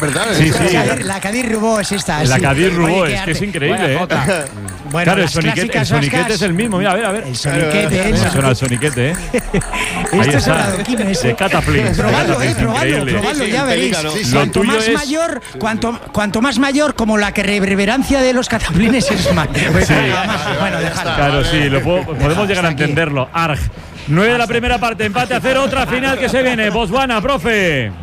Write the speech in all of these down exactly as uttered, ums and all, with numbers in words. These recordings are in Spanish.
¿verdad? Sí, sí. La Cadiz Rubó es esta. La sí. Cadiz Rubó, Oye, es que es increíble, bueno, ¿eh? Bueno, claro, el las soniquete, el clásicas soniquete vascas. es el mismo. Mira, a ver, a ver. El soniquete Me es. suena el soniquete, ¿eh? Ahí Esto es está. Radoquín, eso. De Cataplins. Probadlo, eh, probadlo, Increíble. probadlo, ya veréis. Sí, sí, Cuanto tuyo más es- mayor, cuanto, cuanto más mayor, como la que reverberancia de los cataplines es más. Sí. Además, bueno, dejadlo. Claro, sí, lo puedo- podemos llegar a hasta aquí. entenderlo. Arg. nueve de la primera parte, empate a cero, otra final que se viene. Botswana, profe.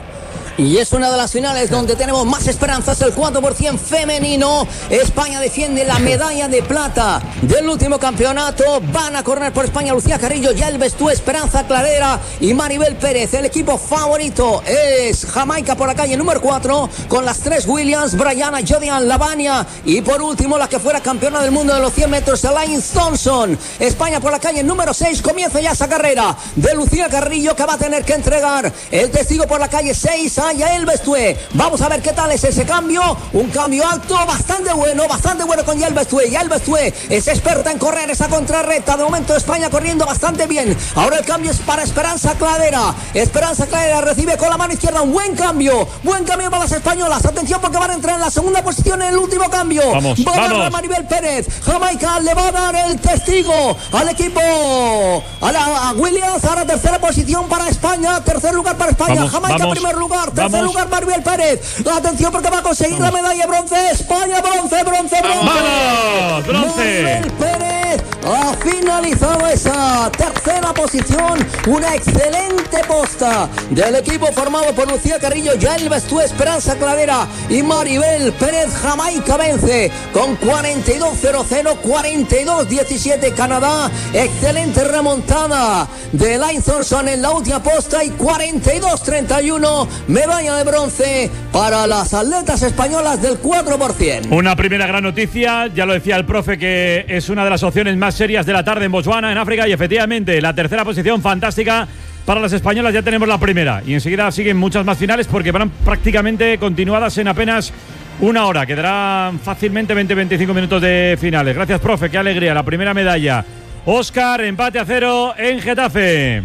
Y es una de las finales donde tenemos más esperanzas, el cuatro por ciento femenino. España defiende la medalla de plata del último campeonato. Van a correr por España Lucía Carrillo, Yelves Tú, Esperanza Cladera y Maribel Pérez. El equipo favorito es Jamaica por la calle número cuatro, con las tres Williams, Brianna, Jodian, Lavania. Y por último, la que fuera campeona del mundo de los cien metros, Elaine Thompson. España por la calle número seis, comienza ya esa carrera de Lucía Carrillo, que va a tener que entregar el testigo por la calle seis a Yael Bestue. Vamos a ver qué tal es ese cambio. Un cambio alto, bastante bueno, bastante bueno con Yael Bestue. Yael Bestue es experta en correr esa contrarrecta. De momento España corriendo bastante bien. Ahora el cambio es para Esperanza Cladera. Esperanza Cladera recibe con la mano izquierda un buen cambio. Buen cambio para las españolas. Atención, porque van a entrar en la segunda posición en el último cambio. Vamos, va a vamos. darle Maribel Pérez. Jamaica le va a dar el testigo al equipo, a, la, a Williams. Ahora tercera posición para España. Tercer lugar para España. Vamos, Jamaica vamos, primer lugar. Tercer vamos. lugar Maribel Pérez. Atención, porque va a conseguir la medalla de bronce. España, bronce, bronce, bronce. ¡Vamos! ¡Bronce! Maribel Pérez ha finalizado esa tercera posición. Una excelente posta del equipo formado por Lucía Carrillo, Yael Bestú, Esperanza Cladera y Maribel Pérez. Jamaica vence con cuarenta y dos cero cero, cuarenta y dos diecisiete Canadá. Excelente remontada de Elaine Thompson en la última posta y cuarenta y dos treinta y uno, medalla de bronce para las atletas españolas del cuatro por ciento. Una primera gran noticia, ya lo decía el profe, que es una de las opciones más serias de la tarde en Botswana, en África, y efectivamente la tercera posición fantástica para las españolas. Ya tenemos la primera y enseguida siguen muchas más finales porque van prácticamente continuadas en apenas una hora. Quedarán fácilmente veinte a veinticinco minutos de finales. Gracias, profe, qué alegría, la primera medalla. Óscar, empate a cero en Getafe.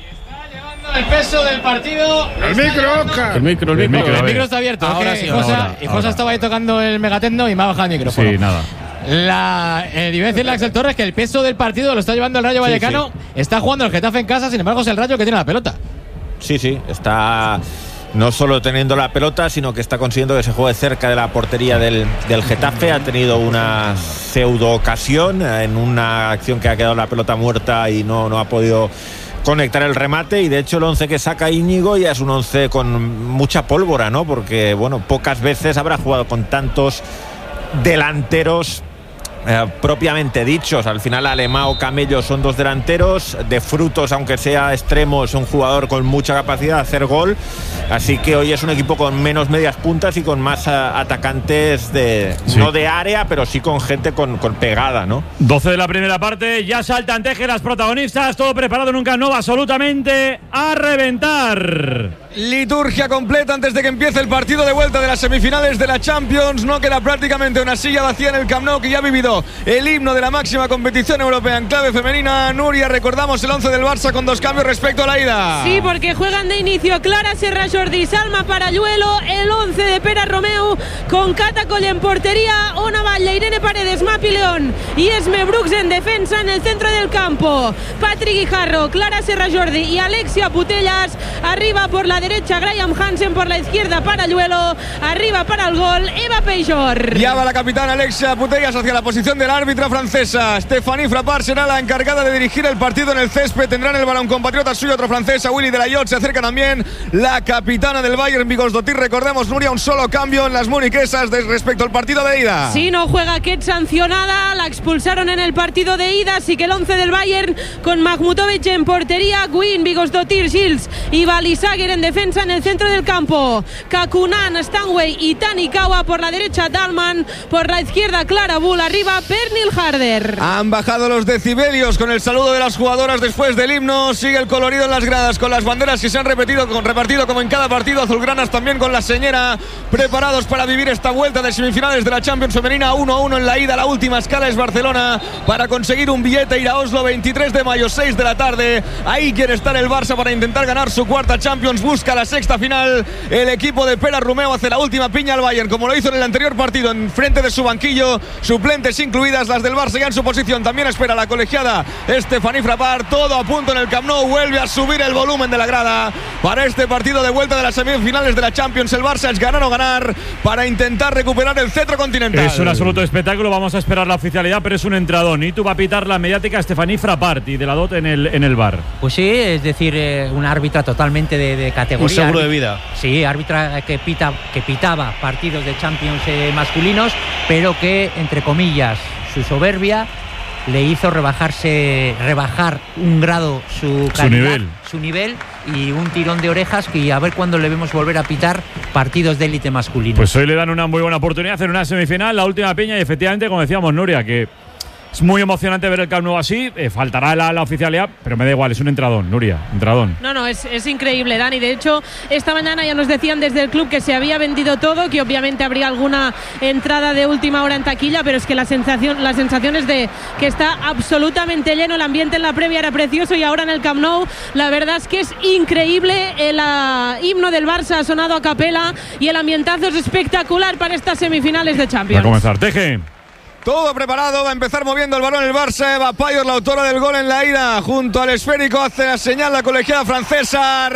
El peso del partido. El micro, Oscar. El micro, el El micro. micro, El a ver. micro está abierto. Ahora es que sí, Josa, ahora, y Josa ahora. estaba ahí tocando el megatecno y me ha bajado el micrófono. Sí, nada. La, eh, iba a decirle a Axel Torres que el peso del partido lo está llevando el Rayo Vallecano. Está jugando el Getafe en casa, sin embargo es el Rayo que tiene la pelota. Sí, sí, está no solo teniendo la pelota, sino que está consiguiendo que se juegue cerca de la portería del, del Getafe. Ha tenido una pseudo ocasión en una acción que ha quedado la pelota muerta y no, no ha podido conectar el remate, y de hecho el once que saca Íñigo ya es un once con mucha pólvora, ¿no? Porque, bueno, pocas veces habrá jugado con tantos delanteros Eh, propiamente dichos. Al final Alemão, Camello son dos delanteros de Frutos, aunque sea extremo, es un jugador con mucha capacidad de hacer gol, así que hoy es un equipo con menos medias puntas y con más a, atacantes de Sí. no de área, pero sí con gente con, con pegada, ¿no? doce de la primera parte, ya saltan Teje las protagonistas, todo preparado, nunca no va absolutamente a reventar. Liturgia completa antes de que empiece el partido de vuelta de las semifinales de la Champions. No queda prácticamente una silla vacía en el Camp Nou, que ya ha vivido el himno de la máxima competición europea en clave femenina. Nuria, recordamos el once del Barça con dos cambios respecto a la ida. Sí, porque juegan de inicio Clara Serra Jordi, Salma Paralluelo, el once de Pera Romeu con Cata Coll en portería, Ona Batlle, Irene Paredes, Mapi León y Esme Brooks en defensa. En el centro del campo, Patri Guijarro, Clara Serra Jordi y Alexia Putellas. Arriba por la derecha Graham Hansen, por la izquierda Paralluelo, arriba para el gol Eva Peixor. Ya va la capitana Alexia Putellas hacia la posición de la árbitra francesa. Stephanie Frappart será la encargada de dirigir el partido en el césped. Tendrán el balón compatriota suyo, otro francesa, Willy Delayot. Se acerca también la capitana del Bayern, Bigosdottir. Recordemos, Nuria, un solo cambio en las muniquesas de respecto al partido de ida. Si no juega Ket, sancionada, la expulsaron en el partido de ida, así que el once del Bayern con Mahmutovic en portería, Guin, Bigosdottir, Gils y Balisaguer en defensa. En el centro del campo, Kakunan, Stanway y Tanikawa. Por la derecha Dalman, por la izquierda Clara Bull, arriba Pernil Harder. Han bajado los decibelios con el saludo de las jugadoras después del himno. Sigue el colorido en las gradas con las banderas que se han repetido, con, repartido como en cada partido. Azulgranas también con la señera, preparados para vivir vivir esta vuelta de semifinales de la Champions femenina. Uno a uno en la ida. La última escala es Barcelona para conseguir un billete, ir a Oslo veintitrés de mayo, seis de la tarde. Ahí quiere estar el Barça para intentar ganar su cuarta Champions. Busca la sexta final. El equipo de Pere Romeu hace la última piña al Bayern, como lo hizo en el anterior partido, en frente de su banquillo, suplentes incluidas, las del Barça ya en su posición. También espera la colegiada Stephanie Frappart. Todo a punto en el Camp Nou. Vuelve a subir el volumen de la grada para este partido de vuelta de las semifinales de la Champions. El Barça es ganar o ganar para intentar recuperar el cetro continental. Es un absoluto espectáculo. Vamos a esperar la oficialidad, pero es un entradón. Y tú va a pitar la mediática Stephanie Frappart y de la D O T en el, en el bar. Pues sí, es decir, eh, una árbitra totalmente de, de categoría. Un seguro de vida. Sí, árbitra que, pita, que pitaba partidos de Champions eh, masculinos, pero que, entre comillas, su soberbia le hizo rebajarse, rebajar un grado su calidad, su nivel. su nivel y un tirón de orejas, que a ver cuándo le vemos volver a pitar partidos de élite masculino. Pues hoy le dan una muy buena oportunidad en una semifinal, la última piña, y efectivamente, como decíamos, Nuria, que es muy emocionante ver el Camp Nou así. Eh, faltará la, la oficialidad, pero me da igual, es un entradón, Nuria, entradón. No, no, es, es increíble, Dani. De hecho, esta mañana ya nos decían desde el club que se había vendido todo, que obviamente habría alguna entrada de última hora en taquilla, pero es que la sensación, la sensación es de que está absolutamente lleno. El ambiente en la previa era precioso y ahora en el Camp Nou la verdad es que es increíble. El uh, himno del Barça ha sonado a capela y el ambientazo es espectacular para estas semifinales de Champions. Va a comenzar, Teje. Todo preparado, va a empezar moviendo el balón el Barça. Eva Payos, la autora del gol en la ida, junto al esférico, hace la señal la colegiada francesa.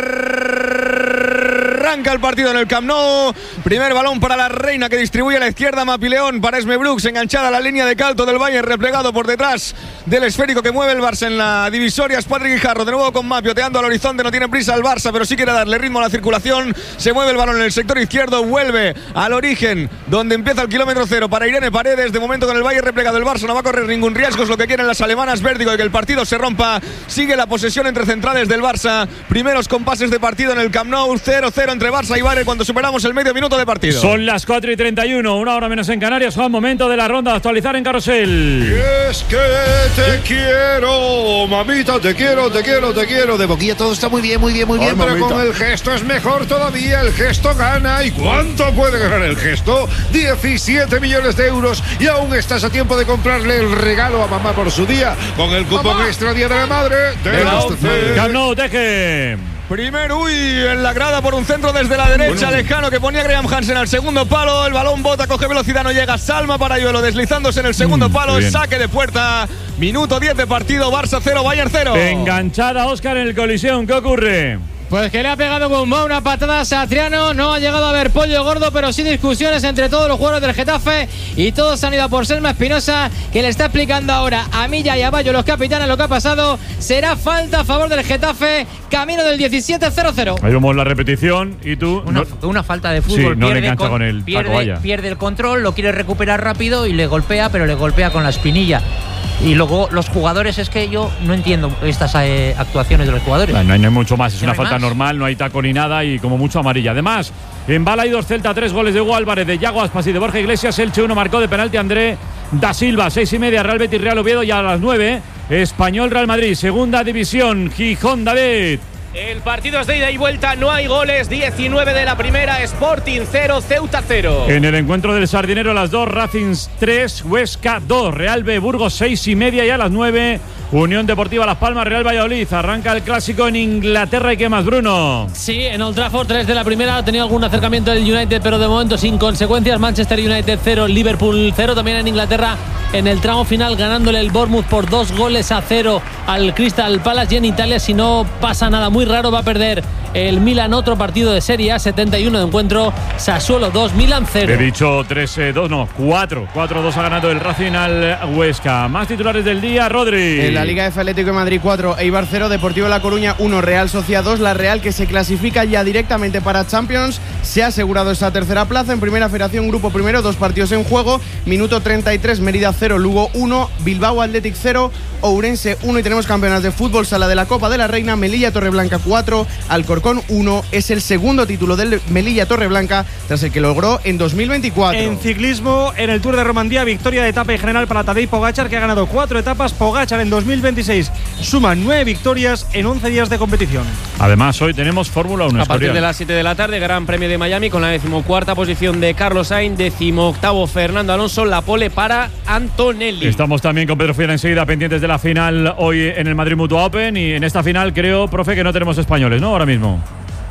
Arranca el partido en el Camp Nou. Primer balón para la reina, que distribuye a la izquierda. Mapileón para Esme Brooks, enganchada a la línea de calto del Bayern, replegado por detrás del esférico que mueve el Barça en la divisoria. Es Patrick Guijarro, de nuevo con Mapio, teando al horizonte. No tiene prisa el Barça, pero sí quiere darle ritmo a la circulación. Se mueve el balón en el sector izquierdo, vuelve al origen, donde empieza el kilómetro cero para Irene Paredes. De momento con el Bayern replegado, el Barça no va a correr ningún riesgo, es lo que quieren las alemanas. Vértigo de que el partido se rompa. Sigue la posesión entre centrales del Barça. Primeros compases de partido en el Camp Nou. cero cero entre Barça y Bayern cuando superamos el medio minuto de partido. Son las cuatro y treinta y uno, una hora menos en Canarias. Juan, momento de la ronda de actualizar en Carrusel. Y es que te quiero, mamita, te quiero, te quiero, te quiero. De boquilla todo está muy bien, muy bien, muy bien. Ay, pero mamita, con el gesto es mejor todavía. El gesto gana. ¿Y cuánto puede ganar el gesto? diecisiete millones de euros. Y aún estás a tiempo de comprarle el regalo a mamá por su día con el cupón mamá extra Día de la Madre de la once. Camp Nou, Teje. Primer uy en la grada por un centro desde la derecha, bueno, lejano, que ponía Graham Hansen al segundo palo. El balón bota, coge velocidad, no llega. Salma Parayuelo deslizándose en el segundo mm, palo. Saque de puerta. Minuto diez de partido. Barça cero, Bayern cero. Enganchada Óscar en el Coliseum. ¿Qué ocurre? Pues que le ha pegado con una patada a Satriano. No ha llegado a haber pollo gordo, pero sí discusiones entre todos los jugadores del Getafe. Y todos han ido a por Selma Espinosa, que le está explicando ahora a Milla y a Bayo, los capitanes, lo que ha pasado. Será falta a favor del Getafe, camino del diecisiete cero cero. Ahí vemos la repetición y tú. Una, no, una falta de fútbol. Sí, no pierde le engancha con, con el pierde, taco, vaya. pierde el control, lo quiere recuperar rápido y le golpea, pero le golpea con la espinilla. Y luego los jugadores, es que yo no entiendo estas eh, actuaciones de los jugadores. No, no, hay, no hay mucho más, es no una falta más. normal, no hay taco ni nada y como mucho amarilla. Además, en Balaidos Celta, tres goles de Hugo Álvarez, de Yago Aspas y de Borja Iglesias. Elche uno marcó de penalti André da Silva. Seis y media, Real Betis Real Oviedo, y a las nueve, Español Real Madrid, segunda división, Gijón David. El partido es de ida y vuelta, no hay goles. diecinueve de la primera, Sporting cero, Ceuta cero. En el encuentro del Sardinero, a las dos, Racing tres, Huesca dos, Real B Burgos seis y media, y a las nueve, Unión Deportiva Las Palmas, Real Valladolid. Arranca el clásico en Inglaterra. ¿Y qué más, Bruno? Sí, en Old Trafford, tres de la primera. Ha tenido algún acercamiento del United, pero de momento sin consecuencias. Manchester United cero, Liverpool cero. También en Inglaterra, en el tramo final, ganándole el Bournemouth por dos goles a cero al Crystal Palace. Y en Italia, si no pasa nada muy raro, va a perder el Milan, otro partido de Serie A, setenta y uno de encuentro. Sassuolo dos, Milan cero. He dicho tres dos, no, cuatro dos ha ganado el Racing al Huesca. Más titulares del día, Rodri. En la Liga F, Atlético de Madrid cuatro, Eibar cero, Deportivo La Coruña uno, Real Sociedad dos. La Real, que se clasifica ya directamente para Champions, se ha asegurado esa tercera plaza. En Primera Federación, grupo primero, dos partidos en juego. Minuto treinta y tres, Mérida cero, Lugo uno, Bilbao Athletic cero, Ourense uno y tenemos campeonas de fútbol sala de la Copa de la Reina, Melilla Torreblanca cuatro, Alcorcón uno. Es el segundo título del Melilla Torreblanca tras el que logró en dos mil veinticuatro. En ciclismo, en el Tour de Romandía, victoria de etapa y general para Tadej Pogačar, que ha ganado cuatro etapas. Pogačar en dos mil veintiséis suma nueve victorias en once días de competición. Además, hoy tenemos Fórmula uno. A partir de las siete de la tarde, Gran Premio de Miami con la decimocuarta posición de Carlos Sainz, decimoctavo Fernando Alonso, la pole para Antonelli. Estamos también con Pedro Fiera enseguida pendientes de la final hoy en el Madrid Mutua Open, y en esta final creo, profe, que no tenemos españoles, ¿no? Ahora mismo.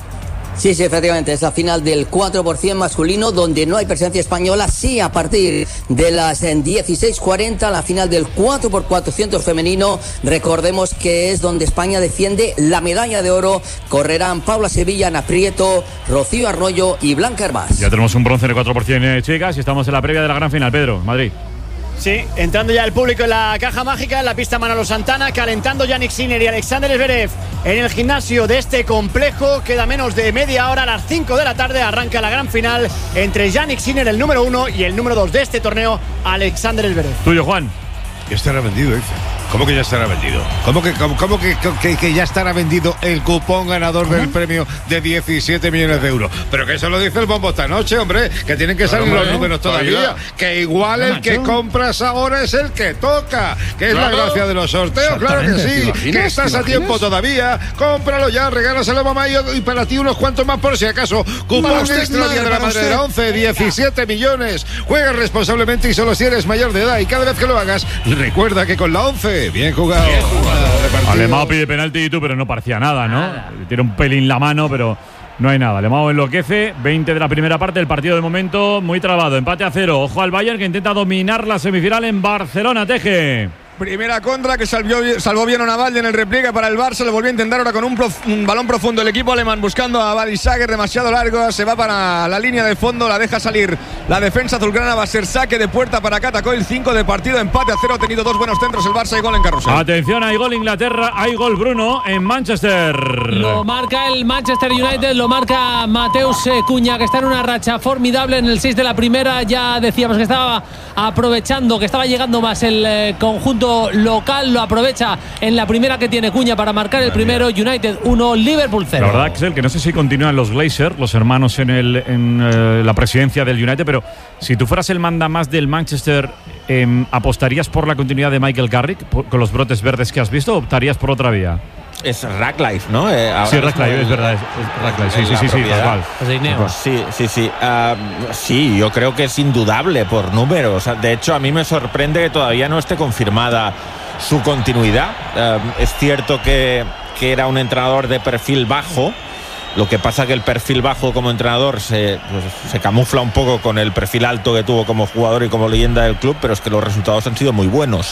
Sí, sí, efectivamente, es la final del cuatro por ciento masculino, donde no hay presencia española. Sí, a partir de las dieciséis cuarenta, la final del cuatro por cuatrocientos femenino. Recordemos que es donde España defiende la medalla de oro. Correrán Paula Sevilla, Ana Prieto, Rocío Arroyo y Blanca Hervás. Ya tenemos un bronce en el cuatro por ciento, eh, chicas, y estamos en la previa de la gran final. Pedro, Madrid. Sí, entrando ya el público en la caja mágica, en la pista Manolo Santana, calentando Yannick Sinner y Alexander Zverev en el gimnasio de este complejo. Queda menos de media hora, a las cinco de la tarde arranca la gran final entre Yannick Sinner, el número uno, y el número dos de este torneo, Alexander Zverev. Tuyo, Juan. Ya estará vendido, dice. ¿Cómo que ya estará vendido? ¿Cómo que, cómo, cómo que, que, que ya estará vendido el cupón ganador ¿Cómo? del premio de diecisiete millones de euros? Pero que eso lo dice el bombo esta noche, hombre. Que tienen que salir claro, los números todavía. todavía. Que igual el que compras ahora es el que toca. Que es claro. la gracia de los sorteos. Claro que sí. Que estás a tiempo todavía. Cómpralo ya, regálaselo a mamá y, y para ti unos cuantos más por si acaso. Cupón extra día de la madre de la once, diecisiete millones. Juega responsablemente y solo si eres mayor de edad. Y cada vez que lo hagas, recuerda que con la once. Bien jugado. Bien jugado. Alemão pide penalti y tú, pero no parecía nada, ¿no? Nada. Tiene un pelín la mano, pero no hay nada. Alemão enloquece. veinte de la primera parte. El partido de momento muy trabado. Empate a cero. Ojo al Bayern, que intenta dominar la semifinal en Barcelona. Teje. Primera contra que salvó, salvó bien a Navalny en el repliegue para el Barça. Lo volvió a intentar ahora con un, prof, un balón profundo el equipo alemán buscando a Balisager, demasiado largo. Se va para la línea de fondo, la deja salir la defensa azulgrana. Va a ser saque de puerta para Catacoil. cinco de partido, empate a cero. Ha tenido dos buenos centros el Barça y gol en Carrusel. Atención, hay gol Inglaterra, hay gol Bruno en Manchester. Lo marca el Manchester United, lo marca Mateus Cunha, que está en una racha formidable en el seis de la primera. Ya decíamos que estaba aprovechando, que estaba llegando más el eh, conjunto local, lo aprovecha en la primera que tiene Cunha para marcar el primero. United uno, Liverpool cero. La verdad, Axel, que no sé si continúan los Glazer, los hermanos en, el, en eh, la presidencia del United, pero si tú fueras el mandamás del Manchester, eh, ¿apostarías por la continuidad de Michael Carrick por, con los brotes verdes que has visto, o optarías por otra vía? Es Ratcliffe, ¿no? Eh, sí, Ratcliffe, es verdad. Es, es Ratcliffe, sí, sí, sí, sí, tal pues sí, sí, sí. Uh, sí, yo creo que es indudable por números. De hecho, a mí me sorprende que todavía no esté confirmada su continuidad. Uh, es cierto que, que era un entrenador de perfil bajo. Lo que pasa que el perfil bajo como entrenador se, pues, se camufla un poco con el perfil alto que tuvo como jugador y como leyenda del club, pero es que los resultados han sido muy buenos.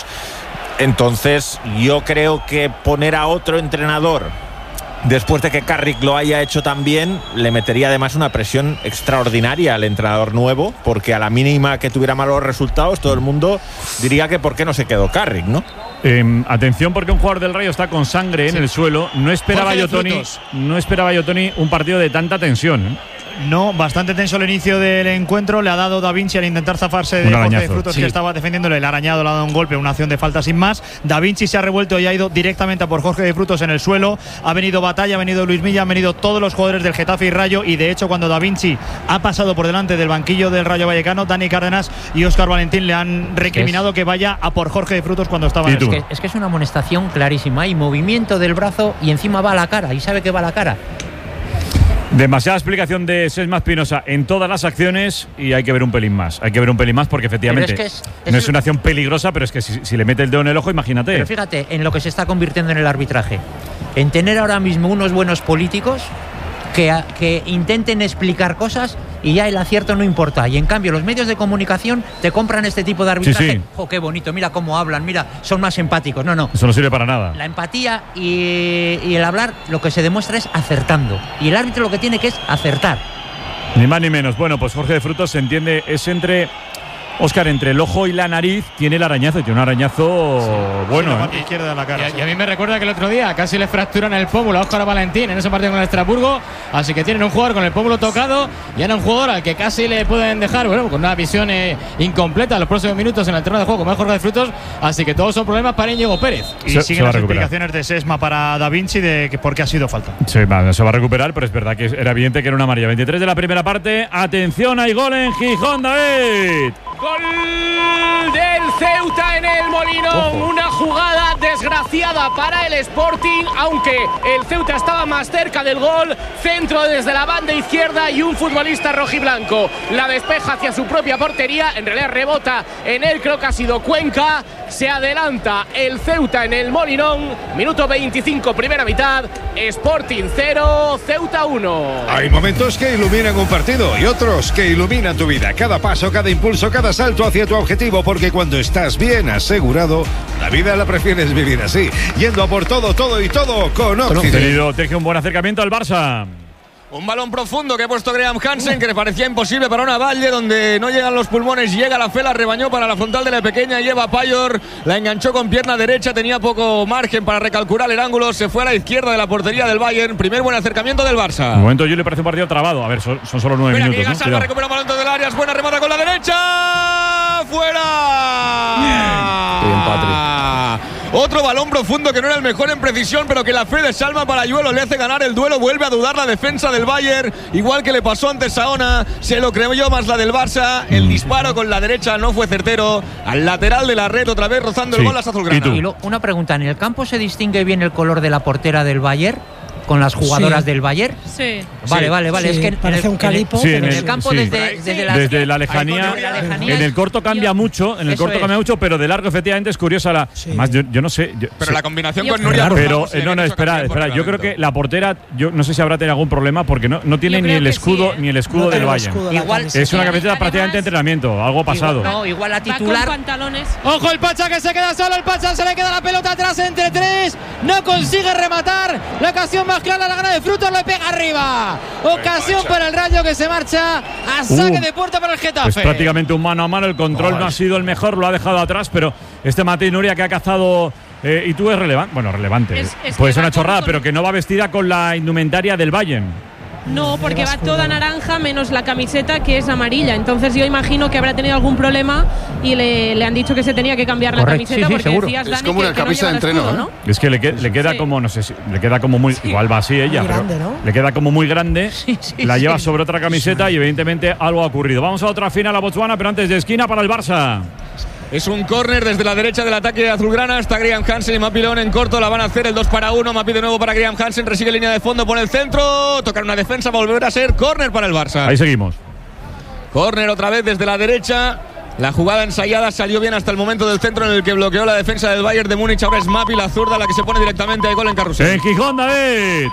Entonces yo creo que poner a otro entrenador después de que Carrick lo haya hecho tan bien, le metería además una presión extraordinaria al entrenador nuevo, porque a la mínima que tuviera malos resultados todo el mundo diría que por qué no se quedó Carrick, ¿no? Eh, atención, porque un jugador del Rayo está con sangre sí. en el suelo. No esperaba yo, Tony, no esperaba yo, Tony, un partido de tanta tensión, ¿eh? No, bastante tenso el inicio del encuentro. Le ha dado Da Vinci al intentar zafarse de Jorge de Frutos, sí. que estaba defendiéndole. El arañado le ha dado un golpe, una acción de falta sin más. Da Vinci se ha revuelto y ha ido directamente a por Jorge de Frutos en el suelo. Ha venido Batalla, ha venido Luis Milla, han venido todos los jugadores del Getafe y Rayo. Y de hecho, cuando Da Vinci ha pasado por delante del banquillo del Rayo Vallecano, Dani Cárdenas y Óscar Valentín le han recriminado es... que vaya a por Jorge de Frutos cuando estaba en el es que, es que es una amonestación clarísima. Hay movimiento del brazo y encima va a la cara. Y sabe que va a la cara. Demasiada explicación de Sesma Espinosa en todas las acciones y hay que ver un pelín más. Hay que ver un pelín más porque efectivamente es que es, es no es una acción peligrosa, pero es que si, si le mete el dedo en el ojo, imagínate. Pero fíjate en lo que se está convirtiendo en el arbitraje. En tener ahora mismo unos buenos políticos que, que intenten explicar cosas y ya el acierto no importa. Y en cambio los medios de comunicación te compran este tipo de arbitraje. Sí, sí. ¡Oh, qué bonito! Mira cómo hablan, mira, son más empáticos. No, no. Eso no sirve para nada. La empatía y, y el hablar lo que se demuestra es acertando. Y el árbitro lo que tiene que es acertar. Ni más ni menos. Bueno, pues Jorge de Frutos se entiende, es entre Óscar, entre el ojo y la nariz tiene el arañazo, tiene un arañazo sí, bueno. Sí, la parte izquierda de la cara. Y, sí. y a mí me recuerda que el otro día casi le fracturan el pómulo a Óscar Valentín en ese partido con el Estrasburgo. Así que tienen un jugador con el pómulo tocado y ahora un jugador al que casi le pueden dejar, bueno, con una visión eh, incompleta en los próximos minutos en el terreno de juego, como es Jorge de Frutos. Así que todos son problemas para Íñigo Pérez. Y se, siguen se las explicaciones de Sesma para Da Vinci de que por qué ha sido falta. Sí, va, se va a recuperar, pero es verdad que era evidente que era una amarilla. veintitrés de la primera parte. Atención, hay gol en Gijón, David. Gol del Ceuta en el Molinón. Ojo. Una jugada desgraciada para el Sporting, aunque el Ceuta estaba más cerca del gol. Centro desde la banda izquierda y un futbolista rojiblanco la despeja hacia su propia portería. En realidad rebota en él, creo que ha sido Cuenca. Se adelanta el Ceuta en el Molinón. Minuto veinticinco, primera mitad. Sporting cero, Ceuta uno. Hay momentos que iluminan un partido y otros que iluminan tu vida. Cada paso, cada impulso, cada salto hacia tu objetivo, porque cuando estás bien asegurado, la vida la prefieres vivir así, yendo a por todo, todo y todo con Occident. Teje un buen acercamiento al Barça. Un balón profundo que ha puesto Graham Hansen, que le parecía imposible para una Valle, donde no llegan los pulmones, llega la fe, la rebañó para la frontal de la pequeña, lleva Payor, la enganchó con pierna derecha, tenía poco margen para recalcular el ángulo, se fue a la izquierda de la portería del Bayern. Primer buen acercamiento del Barça. De momento yo le parece un partido trabado. A ver, son, son solo nueve Mira, minutos. Mira, Salva, ¿no? recupera un balón del área, buena remata con la derecha, fuera. Bien, Patri. Otro balón profundo que no era el mejor en precisión, pero que la fe de Salva Parayuelo le hace ganar el duelo. Vuelve a dudar la defensa del Bayern, igual que le pasó antes Saona. Se lo creyó más la del Barça. El disparo con la derecha no fue certero. Al lateral de la red, otra vez rozando sí. el gol las azulgranas. Y, y lo, una pregunta, ¿en el campo se distingue bien el color de la portera del Bayern? Con las jugadoras sí. del Bayern. Sí. Vale, vale, vale. Sí, es que parece en el, un calipo. Sí, en, en el, el campo sí. desde, desde, la, desde la lejanía. La lejanía en el corto cambia mucho. En el corto es. cambia mucho, pero de largo efectivamente es curiosa la. Sí. Más yo, yo no sé. Yo, pero sí. la combinación yo con Nuria. Pero eh, no, no, espera, espera. Yo creo que la portera, yo no sé si habrá tenido algún problema porque no, no tiene ni el escudo sí, ¿eh? ni el escudo no del Bayern. Igual es una camiseta prácticamente de entrenamiento, algo pasado. Igual, no, igual la titular. Va con pantalones. Ojo el Pacha que se queda solo, el Pacha se le queda la pelota atrás entre tres, no consigue rematar. La ocasión más clara la gana de Frutos, le pega arriba. Ocasión para el Rayo que se marcha a saque uh, de puerta para el Getafe. Es pues prácticamente un mano a mano, el control oh, no ha sido el mejor, lo ha dejado atrás, pero este Matei Nuria que ha cazado eh, y tú es relevante, bueno, relevante, es, es puede ser una chorrada, con... pero que no va vestida con la indumentaria del Bayern. No, porque va toda naranja menos la camiseta que es amarilla. Entonces yo imagino que habrá tenido algún problema y le, le han dicho que se tenía que cambiar la Correcto, camiseta sí, sí, porque seguro. decías, Dani, es como una que, camisa que no de entreno, escudo, ¿no? Es que le, que, le queda sí. como, no sé si, le queda como muy, sí. igual va así ella, muy grande, pero ¿no? le queda como muy grande, sí, sí, la lleva sí. sobre otra camiseta sí. y evidentemente algo ha ocurrido. Vamos a otra final a Botswana, pero antes de esquina para el Barça. Es un córner desde la derecha del ataque azulgrana. Está Graham Hansen y Mapi León en corto. La van a hacer el dos para uno. Mapi de nuevo para Graham Hansen. Resigue línea de fondo, pone el centro. Tocar una defensa, volver a ser córner para el Barça. Ahí seguimos. Córner otra vez desde la derecha. La jugada ensayada salió bien hasta el momento del centro en el que bloqueó la defensa del Bayern de Múnich. Ahora es Mapi, la zurda, la que se pone directamente de gol en carrusel. En Gijón, David.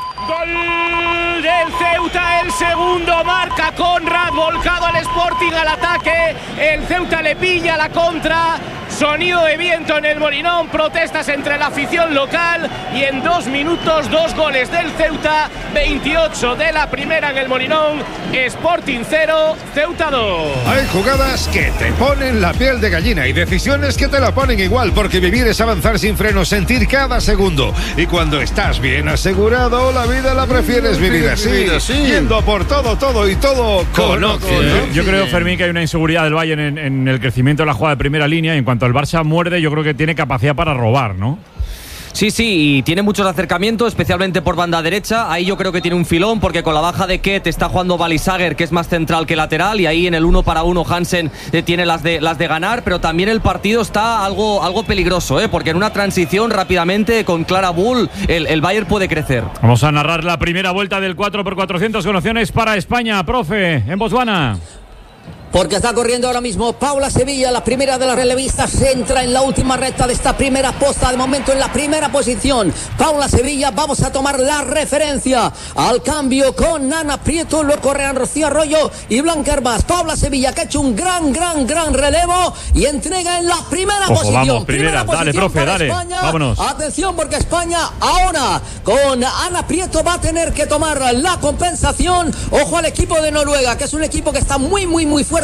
Gol del Ceuta, el segundo, marca Conrad, volcado al Sporting al ataque. El Ceuta le pilla la contra. Sonido de viento en el Molinón, protestas entre la afición local y en dos minutos dos goles del Ceuta, veintiocho de la primera en el Molinón. Sporting cero, Ceuta dos. Hay jugadas que te ponen la piel de gallina y decisiones que te la ponen igual, porque vivir es avanzar sin frenos, sentir cada segundo. Y cuando estás bien asegurado, la vida la prefieres vivir así, yendo por todo, todo y todo con Occident. Yo creo, Fermín, que hay una inseguridad del Bayern en, en el crecimiento de la jugada de primera línea. En cuanto el Barça muerde, yo creo que tiene capacidad para robar, ¿no? Sí, sí, y tiene muchos acercamientos, especialmente por banda derecha. Ahí yo creo que tiene un filón, porque con la baja de Ket está jugando Balisager, que es más central que lateral, y ahí en el uno para uno Hansen eh, tiene las de, las de ganar, pero también el partido está algo, algo peligroso, ¿eh? Porque en una transición rápidamente con Clara Bull el, el Bayern puede crecer. Vamos a narrar la primera vuelta del cuatro por cuatrocientos con opciones para España, profe, en Botswana. Porque está corriendo ahora mismo Paula Sevilla, la primera de las relevistas, se entra en la última recta de esta primera posta, de momento en la primera posición. Paula Sevilla, vamos a tomar la referencia al cambio con Ana Prieto, luego correrán Rocío Arroyo y Blanca Hervás. Paula Sevilla, que ha hecho un gran, gran, gran relevo y entrega en la primera Ojo, posición. Vamos, primera, primera dale, profe, dale, España. Vámonos. Atención, porque España ahora con Ana Prieto va a tener que tomar la compensación. Ojo al equipo de Noruega, que es un equipo que está muy, muy, muy fuerte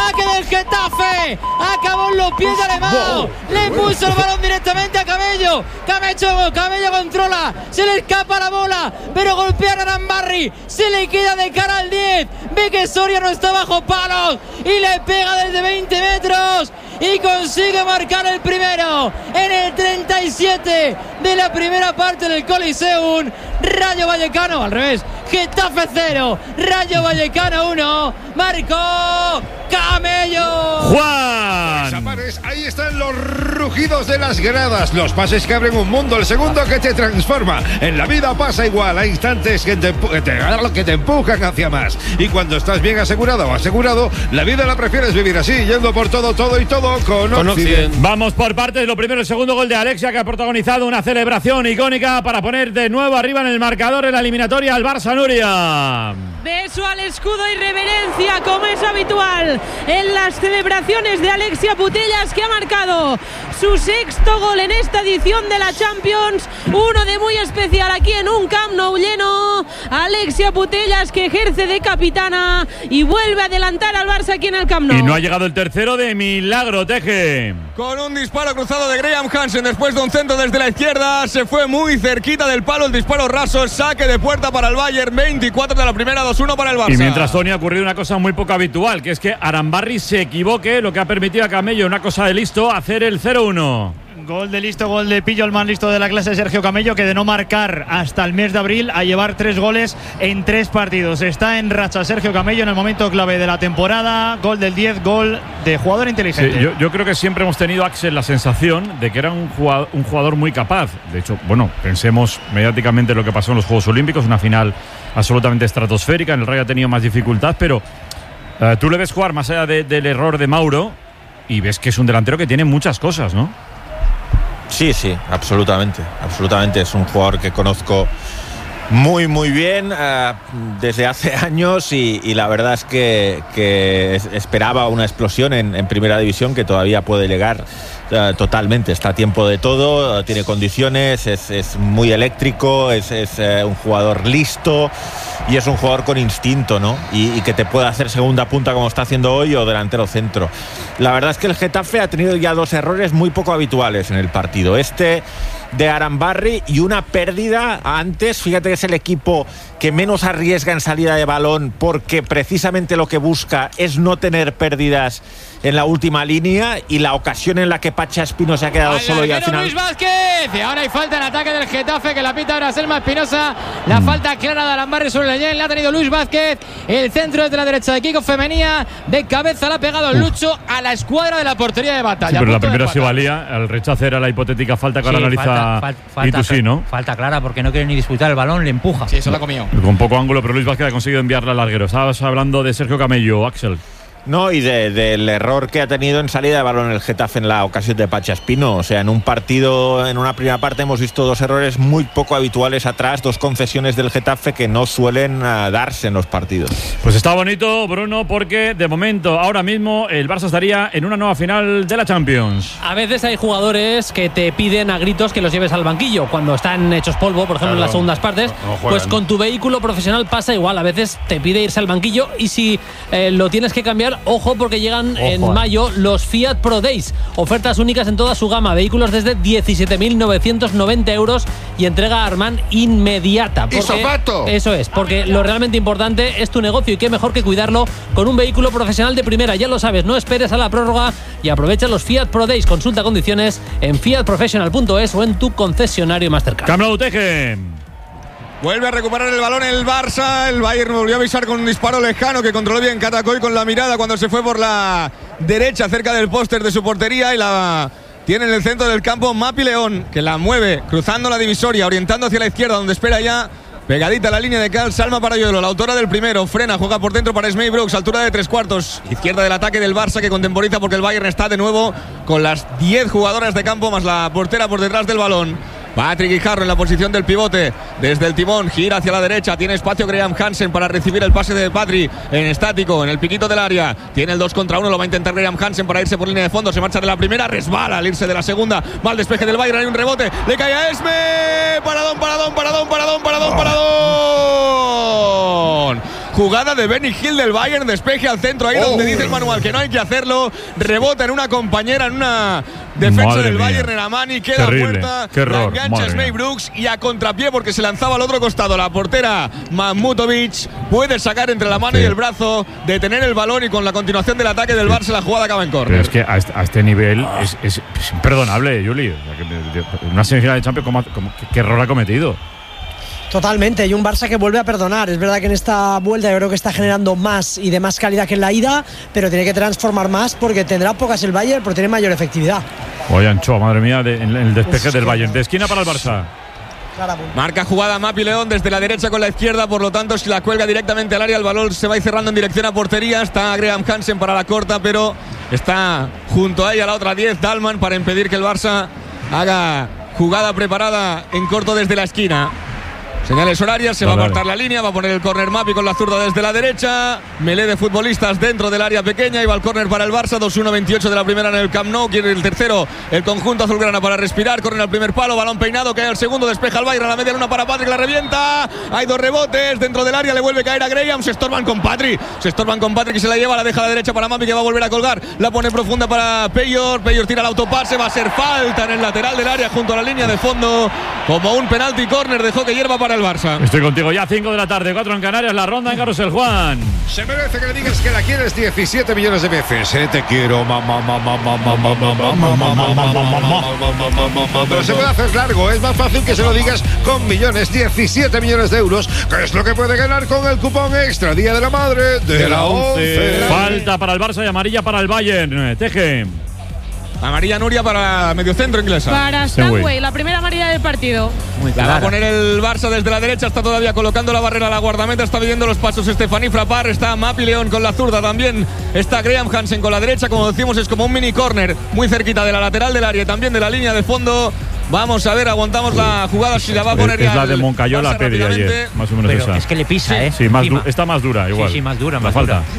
Ataque del Getafe. Acabó en los pies de Alemão. Le puso el balón directamente a Cabello. Cabello, Cabello controla. Se le escapa la bola. Pero golpea a Arambarri. Se le queda de cara al diez. Ve que Soria no está bajo palos. Y le pega desde veinte metros. Y consigue marcar el primero en el treinta y siete de la primera parte del Coliseum. Rayo Vallecano, al revés, Getafe cero, Rayo Vallecano uno, marcó Camello. Juan. Ahí están los rugidos de las gradas, los pases que abren un mundo, el segundo que te transforma. En la vida pasa igual, hay instantes que te, que te, que te empujan hacia más. Y cuando estás bien asegurado o asegurado, la vida la prefieres vivir así, yendo por todo, todo y todo con, con Occident. Vamos por partes. Lo primero, el segundo gol de Alexia, que ha protagonizado una celebración icónica para poner de nuevo arriba en el marcador en la eliminatoria al Barça. Nuria. Beso al escudo y reverencia, como es habitual en las celebraciones de Alexia Putellas, que ha marcado su sexto gol en esta edición de la Champions. Uno de muy especial aquí en un Camp Nou lleno. Alexia Putellas, que ejerce de capitana y vuelve a adelantar al Barça aquí en el Camp Nou. Y no ha llegado el tercero de milagro, Teje. Con un disparo cruzado de Graham Hansen después de un centro desde la izquierda, se fue muy cerquita del palo el disparo raso, saque de puerta para el Bayern, veinticuatro de la primera, dos uno para el Barça. Y mientras Tony ha ocurrido una cosa muy poco habitual, que es que Arambarri se equivoque, lo que ha permitido a Camello, una cosa de listo, hacer el cero uno. Gol de listo, gol de pillo, el más listo de la clase, Sergio Camello, que de no marcar hasta el mes de abril a llevar tres goles en tres partidos. Está en racha Sergio Camello en el momento clave de la temporada. Gol del diez, gol de jugador inteligente. Sí, yo, yo creo que siempre hemos tenido, Axel, la sensación de que era un jugador, un jugador muy capaz. De hecho, bueno, pensemos mediáticamente lo que pasó en los Juegos Olímpicos, una final absolutamente estratosférica. En el Rayo ha tenido más dificultad, pero uh, tú le ves jugar más allá de, del error de Mauro y ves que es un delantero que tiene muchas cosas, ¿no? Sí, sí, absolutamente, absolutamente. Es un jugador que conozco muy, muy bien uh, desde hace años y, y la verdad es que, que esperaba una explosión en, en Primera División que todavía puede llegar uh, totalmente. Está a tiempo de todo, uh, tiene condiciones, es, es muy eléctrico, es, es uh, un jugador listo y es un jugador con instinto, ¿no? Y, y que te puede hacer segunda punta como está haciendo hoy o delantero centro. La verdad es que el Getafe ha tenido ya dos errores muy poco habituales en el partido. Este de Arambarri y una pérdida antes. Fíjate que es el equipo que menos arriesga en salida de balón porque precisamente lo que busca es no tener pérdidas en la última línea, y la ocasión en la que Pacha Espino se ha quedado al solo y al final... Luis Vázquez, y ahora hay falta en ataque del Getafe que la pita ahora Selma Espinosa. La mm. falta clara de Arambarri sobre Leñén, la ha tenido Luis Vázquez. El centro desde la derecha de Kiko Femenía, de cabeza la ha pegado el Lucho a la escuadra de la portería de Batalla. Sí, pero la primera sí valía, al rechazo era la hipotética falta que ahora sí, analiza falta, fal, falta, y tú sí, ¿no? Falta clara porque no quiere ni disputar el balón, le empuja. Sí, eso la ha comido. Con poco ángulo, pero Luis Vázquez ha conseguido enviarla al larguero. Estabas hablando de Sergio Camello, Axel. No, y del de, error que ha tenido en salida de balón el Getafe en la ocasión de Pacha Espino. O sea, en un partido, en una primera parte hemos visto dos errores muy poco habituales atrás, dos concesiones del Getafe que no suelen uh, darse en los partidos. Pues está bonito, Bruno, porque de momento, ahora mismo, el Barça estaría en una nueva final de la Champions. A veces hay jugadores que te piden a gritos que los lleves al banquillo cuando están hechos polvo, por ejemplo, claro, en las segundas partes. No, no pues con tu vehículo profesional pasa igual. A veces te pide irse al banquillo y si eh, lo tienes que cambiar, ojo, porque llegan ojo, en mayo los Fiat Pro Days, ofertas únicas en toda su gama, vehículos desde diecisiete mil novecientos noventa euros y entrega Arman inmediata. ¡Isopato! Eso es, porque lo realmente importante es tu negocio y qué mejor que cuidarlo con un vehículo profesional de primera. Ya lo sabes, no esperes a la prórroga y aprovecha los Fiat Pro Days. Consulta condiciones en fiat professional punto es o en tu concesionario más cercano. Camp Nou, Teje. Vuelve a recuperar el balón el Barça. El Bayern volvió a avisar con un disparo lejano que controló bien Catacoy con la mirada cuando se fue por la derecha cerca del póster de su portería, y la tiene en el centro del campo Mapi León, que la mueve cruzando la divisoria, orientando hacia la izquierda donde espera ya pegadita a la línea de cal Salma Parayuelo, la autora del primero. Frena, juega por dentro para Smey Brooks, altura de tres cuartos, izquierda del ataque del Barça, que contemporiza porque el Bayern está de nuevo con las diez jugadoras de campo más la portera por detrás del balón. Patrick Guijarro en la posición del pivote desde el timón, gira hacia la derecha, tiene espacio Graham Hansen para recibir el pase de Patrick en estático, en el piquito del área, tiene el dos contra uno, lo va a intentar Graham Hansen para irse por línea de fondo, se marcha de la primera, resbala al irse de la segunda, va al despeje del Bayern, hay un rebote, le cae a Esme, paradón, paradón, paradón, paradón, paradón, paradón, Jugada de Benny Hill del Bayern, despeje al centro ahí oh. donde dice el manual que no hay que hacerlo. Rebota en una compañera, en una defensa Madre del mía. Bayern, Eramani, queda Terrible. muerta. Qué error. La engancha Smey Brooks y a contrapié porque se lanzaba al otro costado. La portera Mahmutovic puede sacar entre la mano sí. y el brazo, detener el balón y con la continuación del ataque del Barça la jugada acaba en córner. Pero es que a este, a este nivel es, es, es imperdonable, Juli. O sea, que, una semifinal de Champions, ¿cómo, cómo, qué, qué error ha cometido? Totalmente, y un Barça que vuelve a perdonar. Es verdad que en esta vuelta yo creo que está generando más y de más calidad que en la ida, pero tiene que transformar más porque tendrá pocas el Bayern, pero tiene mayor efectividad. Oye, Anchoa, madre mía, de, en, en el despeje es del Bayern. De esquina para el Barça. Marca jugada Mapi León desde la derecha con la izquierda, por lo tanto si la cuelga directamente al área el balón se va a ir cerrando en dirección a portería. Está Graham Hansen para la corta, pero está junto a ella la otra diez, Dalman, para impedir que el Barça haga jugada preparada en corto desde la esquina. Señales horarias, se va a apartar la línea, va a poner el córner Mapi con la zurda desde la derecha. Melé de futbolistas dentro del área pequeña y va el córner para el Barça. dos uno veintiocho de la primera en el Camp Nou. Quiere el tercero el conjunto azulgrana para respirar. Córner al primer palo, balón peinado, cae al segundo, despeja el Bayern a la media luna para Patrick, la revienta. Hay dos rebotes dentro del área, le vuelve a caer a Graham. Se estorban con Patrick, se estorban con Patrick y se la lleva, la deja a la derecha para Mapi que va a volver a colgar. La pone profunda para Peyor. Peyor tira el autopase, va a ser falta en el lateral del área junto a la línea de fondo. Como un penalti córner dejó que hierva para el Barça. Estoy contigo ya, cinco de la tarde, cuatro en Canarias, la ronda en Carrusel, Juan. Se merece que le digas que la quieres diecisiete millones de veces. Eh, te quiero, mamá, mamá, mamá, mamá, mamá, mamá, mamá. Pero se puede hacer largo, es más fácil que se lo digas con millones, diecisiete millones de euros, que es lo que puede ganar con el cupón extra Día de la Madre de la once. Falta para el Barça y amarilla para el Bayern. Teje. Amarilla Nuria para mediocentro inglesa. Para Stanway, la primera amarilla del partido. Muy la va a poner el Barça desde la derecha, está todavía colocando la barrera a la guardameta, está midiendo los pasos Stephanie Frappart, está Mapi León con la zurda también, está Graham Hansen con la derecha, como decimos es como un mini corner, muy cerquita de la lateral del área y también de la línea de fondo. Vamos a ver, aguantamos la jugada si la va a poner es, ya. Es la de Moncayola Pedri ayer, más o menos pero esa. Es que le pisa, sí. ¿eh? Sí, más du- está más dura igual. Sí, sí, más dura, la más falta. dura.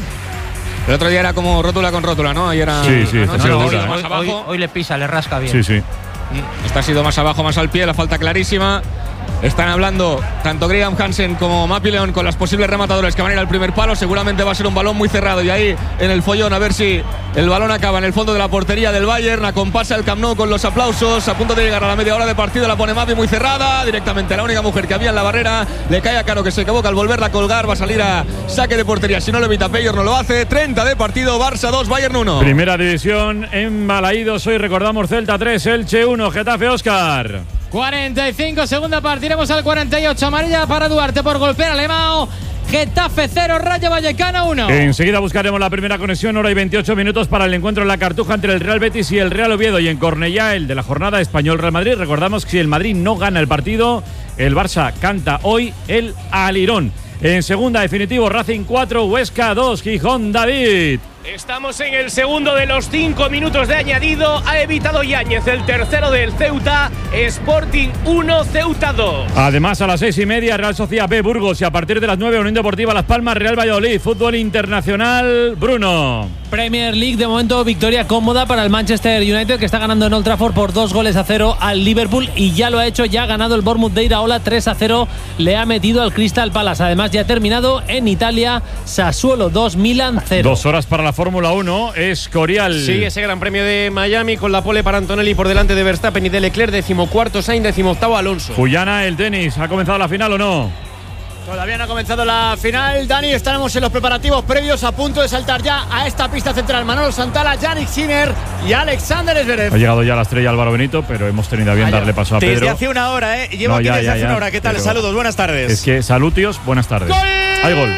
El otro día era como rótula con rótula, ¿no? Ayer era, sí, sí, ¿no? está no, dura, hoy, ¿eh? más abajo. Hoy, hoy le pisa, le rasca bien. Sí, sí. Esta ha sido más abajo, más al pie, la falta clarísima. Están hablando tanto Graham Hansen como Mapi León con las posibles rematadores que van a ir al primer palo. Seguramente va a ser un balón muy cerrado y ahí en el follón a ver si el balón acaba en el fondo de la portería del Bayern. Acompasa el Camp Nou con los aplausos. A punto de llegar a la media hora de partido, la pone Mapi muy cerrada. Directamente la única mujer que había en la barrera. Le cae a Caro que se equivoca al volverla a colgar. Va a salir a saque de portería. Si no lo evita Peyor no lo hace. treinta de partido, Barça dos, Bayern uno. Primera división en Balaídos. Hoy recordamos Celta tres, Elche uno, Getafe Óscar. cuarenta y cinco, segunda parte, iremos al cuarenta y ocho, amarilla para Duarte por golpear a Lemao. Getafe cero, Rayo Vallecano uno. Enseguida buscaremos la primera conexión, hora y veintiocho minutos para el encuentro en la Cartuja entre el Real Betis y el Real Oviedo. Y en Cornellá, el de la jornada Español-Real Madrid. Recordamos que si el Madrid no gana el partido, el Barça canta hoy el alirón. En segunda, definitivo, Racing cuatro, Huesca dos, Gijón, David. Estamos en el segundo de los cinco minutos de añadido. Ha evitado Yáñez el tercero del Ceuta. Sporting uno, Ceuta dos. Además, a las seis y media, Real Sociedad B, Burgos. Y a partir de las nueve, Unión Deportiva Las Palmas, Real Valladolid. Fútbol internacional, Bruno. Premier League, de momento victoria cómoda para el Manchester United, que está ganando en Old Trafford por dos goles a cero al Liverpool, y ya lo ha hecho, ya ha ganado el Bournemouth de Iraola tres a cero, le ha metido al Crystal Palace. Además ya ha terminado en Italia, Sassuolo dos, Milan cero. Dos horas para la Fórmula uno, Escorial. Sí, ese Gran Premio de Miami con la pole para Antonelli por delante de Verstappen y de Leclerc, decimocuarto Sainz, decimoctavo Alonso. Fuyana, el tenis, ¿ha comenzado la final o no? Todavía no ha comenzado la final, Dani. Estamos en los preparativos previos, a punto de saltar ya a esta pista central. Manolo Santala, Yannick Sinner y Alexander Zverev. Ha llegado ya la estrella Álvaro Benito, pero hemos tenido a bien darle paso a Pedro. Desde hace una hora, ¿eh? Llevo no, aquí ya, desde ya, hace ya, una hora. ¿Qué tal? pero Saludos, buenas tardes. Es que, salutios, buenas tardes. ¡Gol! Hay gol.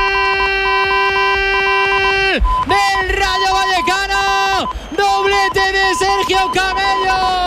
Del Rayo Vallecano, doblete de Sergio Camello.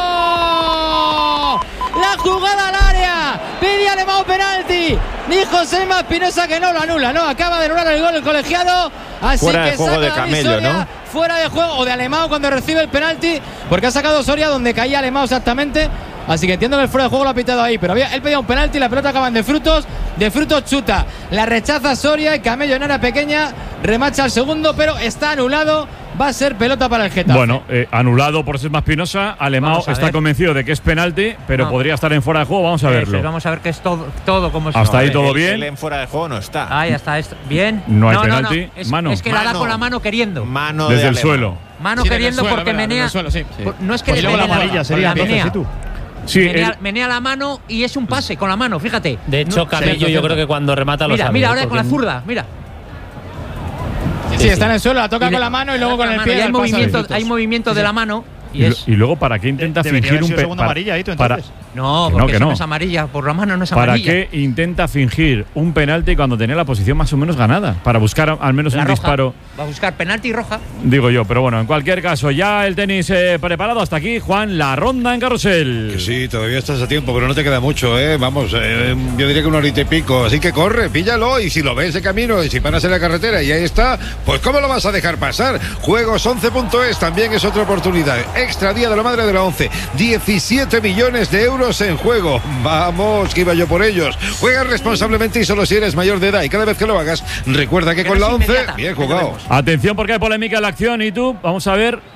La jugada al área, pedía Alemão penalti, dijo Sema Espinosa que no lo anula, no, acaba de anular el gol el colegiado, así fuera que de juego saca de David Camello, Soria, ¿no? Fuera de juego, o de Alemão cuando recibe el penalti, porque ha sacado Soria donde caía Alemão exactamente. Así que entiendo que el fuera de juego lo ha pitado ahí, pero había, él pedía un penalti y la pelota acaban de frutos, de frutos chuta. La rechaza Soria y Camello en área pequeña remacha al segundo, pero está anulado va a ser pelota para el Getafe. Bueno, eh, anulado por Sesma Espinosa. Alemão está convencido de que es penalti, pero no. podría estar en fuera de juego. Vamos a verlo. Eso, vamos a ver que es todo, todo como es. Hasta ahí todo el, bien. El en fuera de juego no está. Ahí está, esto. Bien. No hay no, penalti. No, no. Es, mano. es que mano. la da con la mano queriendo. Mano desde de el suelo. Mano sí, queriendo suelo, porque verdad, menea. suelo, sí, sí. No es que pues le menea la amarilla, sería la menea. Tú. Sí, menea, el... menea la mano y es un pase con la mano, fíjate. De hecho, no, Camello, yo creo que cuando remata lo mira, sabe. Mira, ahora porque... con la zurda, mira. Sí, sí, está en el suelo, la toca con la mano y luego con el pie. Hay movimiento, hay movimiento de la mano. Y, y, es... y luego, ¿para qué intenta de, fingir un penalti? amarilla, ¿tú, para... No, que porque no, que eso no. no es amarilla, por la mano no es ¿Para amarilla. qué intenta fingir un penalti cuando tenía la posición más o menos ganada? Para buscar al menos la un roja. disparo. Va a buscar penalti roja. Digo yo, pero bueno, en cualquier caso, ya el tenis eh, preparado. Hasta aquí, Juan, la ronda en carrusel. Que sí, todavía estás a tiempo, pero no te queda mucho, ¿eh? Vamos, eh, yo diría que una horita y pico. Así que corre, píllalo, y si lo ves de camino, y si paras en la carretera y ahí está, pues ¿cómo lo vas a dejar pasar? Juegos once punto es también es otra oportunidad. Extra día de la madre de la once. diecisiete millones de euros en juego. Vamos, que iba yo por ellos. Juega responsablemente y solo si eres mayor de edad. Y cada vez que lo hagas, recuerda que Pero con la once, inmediata. bien jugado. Atención porque hay polémica en la acción. Y tú, vamos a ver.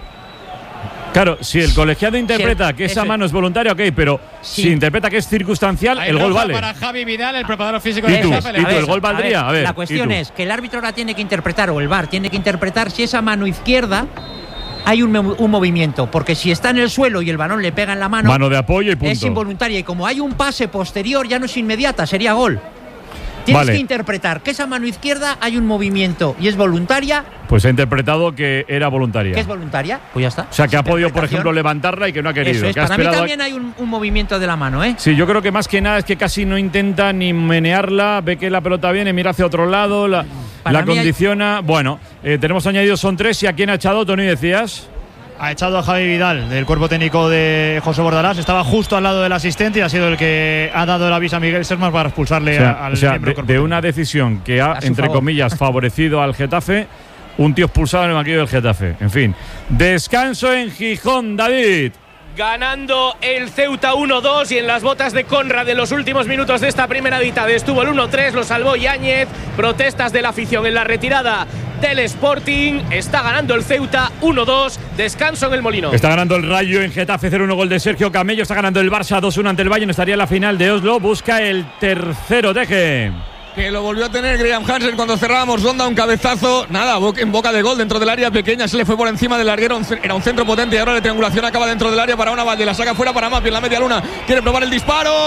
Claro, si el colegiado interpreta si el, que esa mano es voluntaria, ok, pero sí. si interpreta que es circunstancial, hay el gol vale. Para Javi Vidal, el preparador físico ¿Y de tú? Getafe. ¿Y tú? ¿El gol valdría? A ver, la cuestión es que el árbitro ahora tiene que interpretar, o el V A R tiene que interpretar si esa mano izquierda hay un, un movimiento, porque si está en el suelo y el balón le pega en la mano, mano de apoyo y punto. Es involuntaria, y como hay un pase posterior ya no es inmediata, sería gol. Tienes vale. que interpretar que esa mano izquierda hay un movimiento y es voluntaria. Pues ha interpretado que era voluntaria. ¿Que es voluntaria? Pues ya está. O sea, que ha podido, por ejemplo, levantarla y que no ha querido. Eso es. Que ha Para mí esperado también hay un, un movimiento de la mano, ¿eh? Sí, yo creo que más que nada es que casi no intenta ni menearla, ve que la pelota viene, mira hacia otro lado, la, la condiciona. Hay... Bueno, eh, tenemos añadidos, son tres. ¿Y a quién ha echado, Tony, decías? Ha echado a Javi Vidal del cuerpo técnico de José Bordalás. Estaba justo al lado del asistente y ha sido el que ha dado el aviso a Miguel Sesmas para expulsarle o sea, al o sea, miembro de, de una decisión que ha, entre favor. comillas, favorecido al Getafe, un tío expulsado en el banquillo del Getafe. En fin, descanso en Gijón, David. Ganando el Ceuta uno dos, y en las botas de Conrad de los últimos minutos de esta primera mitad estuvo el uno tres, lo salvó Yáñez. Protestas de la afición en la retirada del Sporting. Está ganando el Ceuta uno dos, descanso en el Molino. Está ganando el Rayo en Getafe cero uno, gol de Sergio Camello. Está ganando el Barça dos uno ante el Bayern, estaría en la final de Oslo. Busca el tercero, Teje. Que lo volvió a tener Graham Hansen cuando cerrábamos ronda, un cabezazo, nada, en boca de gol dentro del área pequeña, se le fue por encima del larguero, era un centro potente y ahora la triangulación acaba dentro del área para una Valle, la saca fuera para Mapi en la media luna, quiere probar el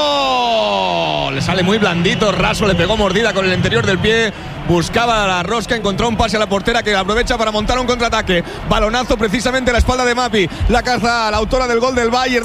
disparo, le sale muy blandito, raso, le pegó mordida con el interior del pie, buscaba la rosca, encontró un pase a la portera que aprovecha para montar un contraataque, balonazo precisamente a la espalda de Mapi, la caza la autora del gol del Bayern,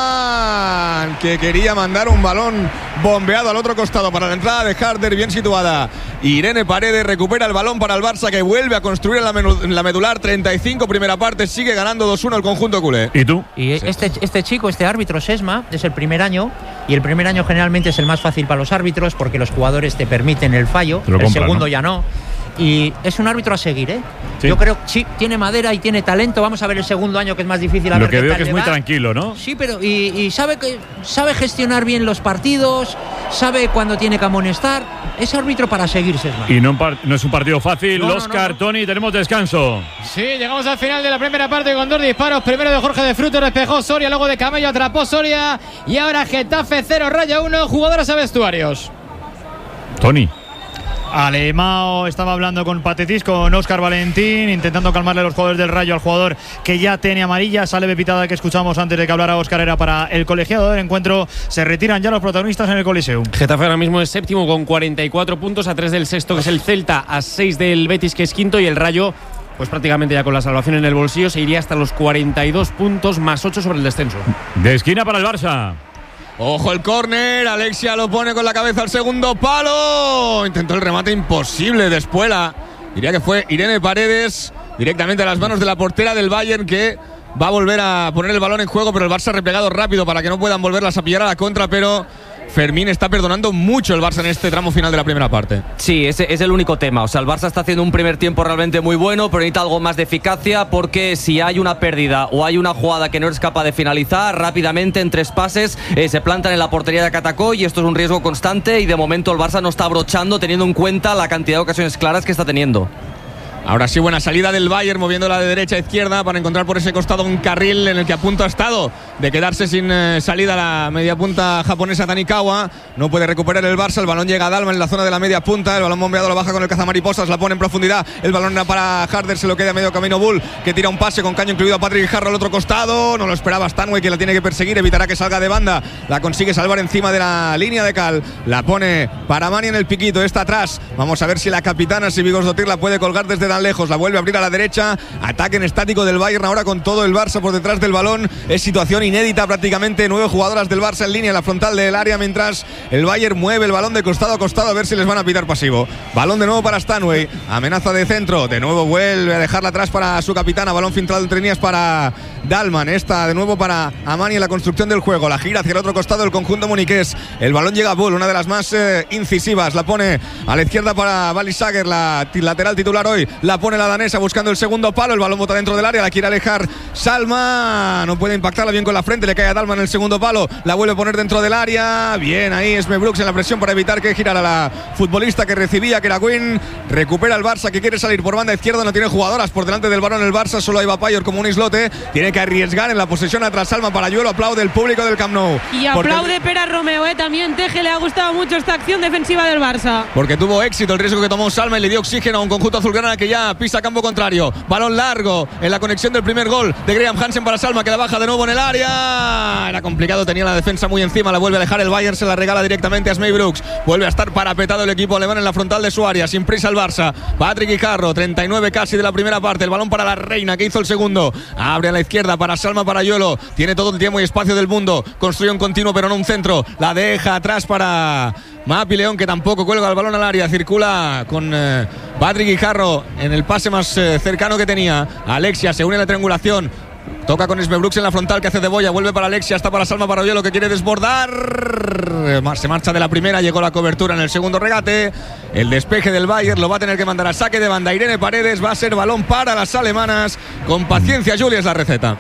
Dalman, que quería mandar un balón bombeado al otro costado para la entrada de Harder, bien situada. Irene Paredes recupera el balón para el Barça, que vuelve a construir en la, en la medular. Treinta y cinco, primera parte, sigue ganando dos uno el conjunto culé. ¿Y tú? Y este, este chico, este árbitro Sesma, es el primer año, y el primer año generalmente es el más fácil para los árbitros porque los jugadores te permiten el fallo, el compran, segundo ¿no? ya no. Y es un árbitro a seguir, ¿eh? ¿Sí? Yo creo que sí, tiene madera y tiene talento. Vamos a ver el segundo año, que es más difícil. A Lo ver que qué veo tal que es le muy va. tranquilo, ¿no? Sí, pero y, y sabe que sabe gestionar bien los partidos, sabe cuándo tiene que amonestar. Es árbitro para seguir, Sesma. Y no, no es un partido fácil. No, no, Oscar, no, no. Tony, tenemos descanso. Sí, llegamos al final de la primera parte con dos disparos. Primero de Jorge de Fruto, despejó Soria, luego de Camello, atrapó Soria. Y ahora Getafe cero, Rayo uno, jugadores a vestuarios. Tony. Alemão estaba hablando con Patetis, con Óscar Valentín, intentando calmarle a los jugadores del Rayo al jugador que ya tiene amarilla. Sale Bepitada, que escuchamos antes de que hablara Óscar, era para el colegiado del encuentro. Se retiran ya los protagonistas en el Coliseum. Getafe ahora mismo es séptimo con cuarenta y cuatro puntos, a tres del sexto, que es el Celta, a seis del Betis, que es quinto, y el Rayo, pues prácticamente ya con la salvación en el bolsillo, se iría hasta los cuarenta y dos puntos más ocho sobre el descenso. De esquina para el Barça. Ojo el córner, Alexia lo pone con la cabeza al segundo palo. Intentó el remate imposible de Espuela. Diría que fue Irene Paredes directamente a las manos de la portera del Bayern, que va a volver a poner el balón en juego, pero el Barça ha replegado rápido para que no puedan volverlas a pillar a la contra, pero Fermín está perdonando mucho el Barça en este tramo final de la primera parte. Sí, ese es el único tema. O sea, el Barça está haciendo un primer tiempo realmente muy bueno, pero necesita algo más de eficacia, porque si hay una pérdida o hay una jugada que no eres capaz de finalizar rápidamente en tres pases, eh, se plantan en la portería de Catacó, y esto es un riesgo constante, y de momento el Barça no está abrochando, teniendo en cuenta la cantidad de ocasiones claras que está teniendo. Ahora sí, buena salida del Bayern, moviéndola de derecha a izquierda para encontrar por ese costado un carril en el que a punto ha estado de quedarse sin eh, salida la media punta japonesa Tanikawa. No puede recuperar el Barça, el balón llega a Dalman en la zona de la media punta, el balón bombeado lo baja con el cazamariposas, la pone en profundidad, el balón era para Harder, se lo queda a medio camino Bull, que tira un pase con caño incluido a Patrick Harrow al otro costado, no lo esperaba Stanway, que la tiene que perseguir, evitará que salga de banda, la consigue salvar encima de la línea de cal, la pone para Mani en el piquito, está atrás, vamos a ver si la capitana, si Vigosdotir la puede colgar desde tan lejos, la vuelve a abrir a la derecha, ataque en estático del Bayern ahora con todo el Barça por detrás del balón, es situación inédita prácticamente, nueve jugadoras del Barça en línea en la frontal del área mientras el Bayern mueve el balón de costado a costado a ver si les van a pitar pasivo, balón de nuevo para Stanway, amenaza de centro, de nuevo vuelve a dejarla atrás para su capitana, balón filtrado entre líneas para Dalman, esta de nuevo para Amani en la construcción del juego, la gira hacia el otro costado el conjunto muniqués, el balón llega a Bull, una de las más eh, incisivas, la pone a la izquierda para Balisager, la lateral titular hoy, la pone la danesa buscando el segundo palo, el balón bota dentro del área, la quiere alejar Salma, no puede impactarla bien con la frente, le cae a Dalman el segundo palo, la vuelve a poner dentro del área, bien ahí Esme Brooks en la presión para evitar que girara la futbolista que recibía, que era Quinn, recupera el Barça que quiere salir por banda izquierda, no tiene jugadoras por delante del balón el Barça, solo hay Vapayor como un islote, tiene que arriesgar en la posesión atrás Salma para Yuelo, aplaude el público del Camp Nou. Y aplaude Pera Romeo, eh, también Teje le ha gustado mucho esta acción defensiva del Barça. Porque tuvo éxito el riesgo que tomó Salma y le dio oxígeno a un conjunto azulgrana que ya pisa campo contrario. Balón largo en la conexión del primer gol de Graham Hansen para Salma, que la baja de nuevo en el área. Era complicado, tenía la defensa muy encima, la vuelve a dejar el Bayern, se la regala directamente a Esme Brooks. Vuelve a estar parapetado el equipo alemán en la frontal de su área, sin prisa el Barça. Patrick Guijarro, treinta y nueve casi de la primera parte, el balón para la Reina que hizo el segundo. Abre a la izquierda para Salma, para Yuelo. Tiene todo el tiempo y espacio del mundo. Construye un continuo pero no un centro. La deja atrás para Mapi León, que tampoco cuelga el balón al área, circula con eh, Patrick Guijarro en el pase más eh, cercano que tenía. Alexia se une a la triangulación, toca con Esme Brooks en la frontal que hace de boya, vuelve para Alexia, está para Salma, para Oyelo que quiere desbordar, se marcha de la primera, llegó la cobertura en el segundo regate, el despeje del Bayern lo va a tener que mandar a saque de banda Irene Paredes, va a ser balón para las alemanas, con paciencia Julia es la receta.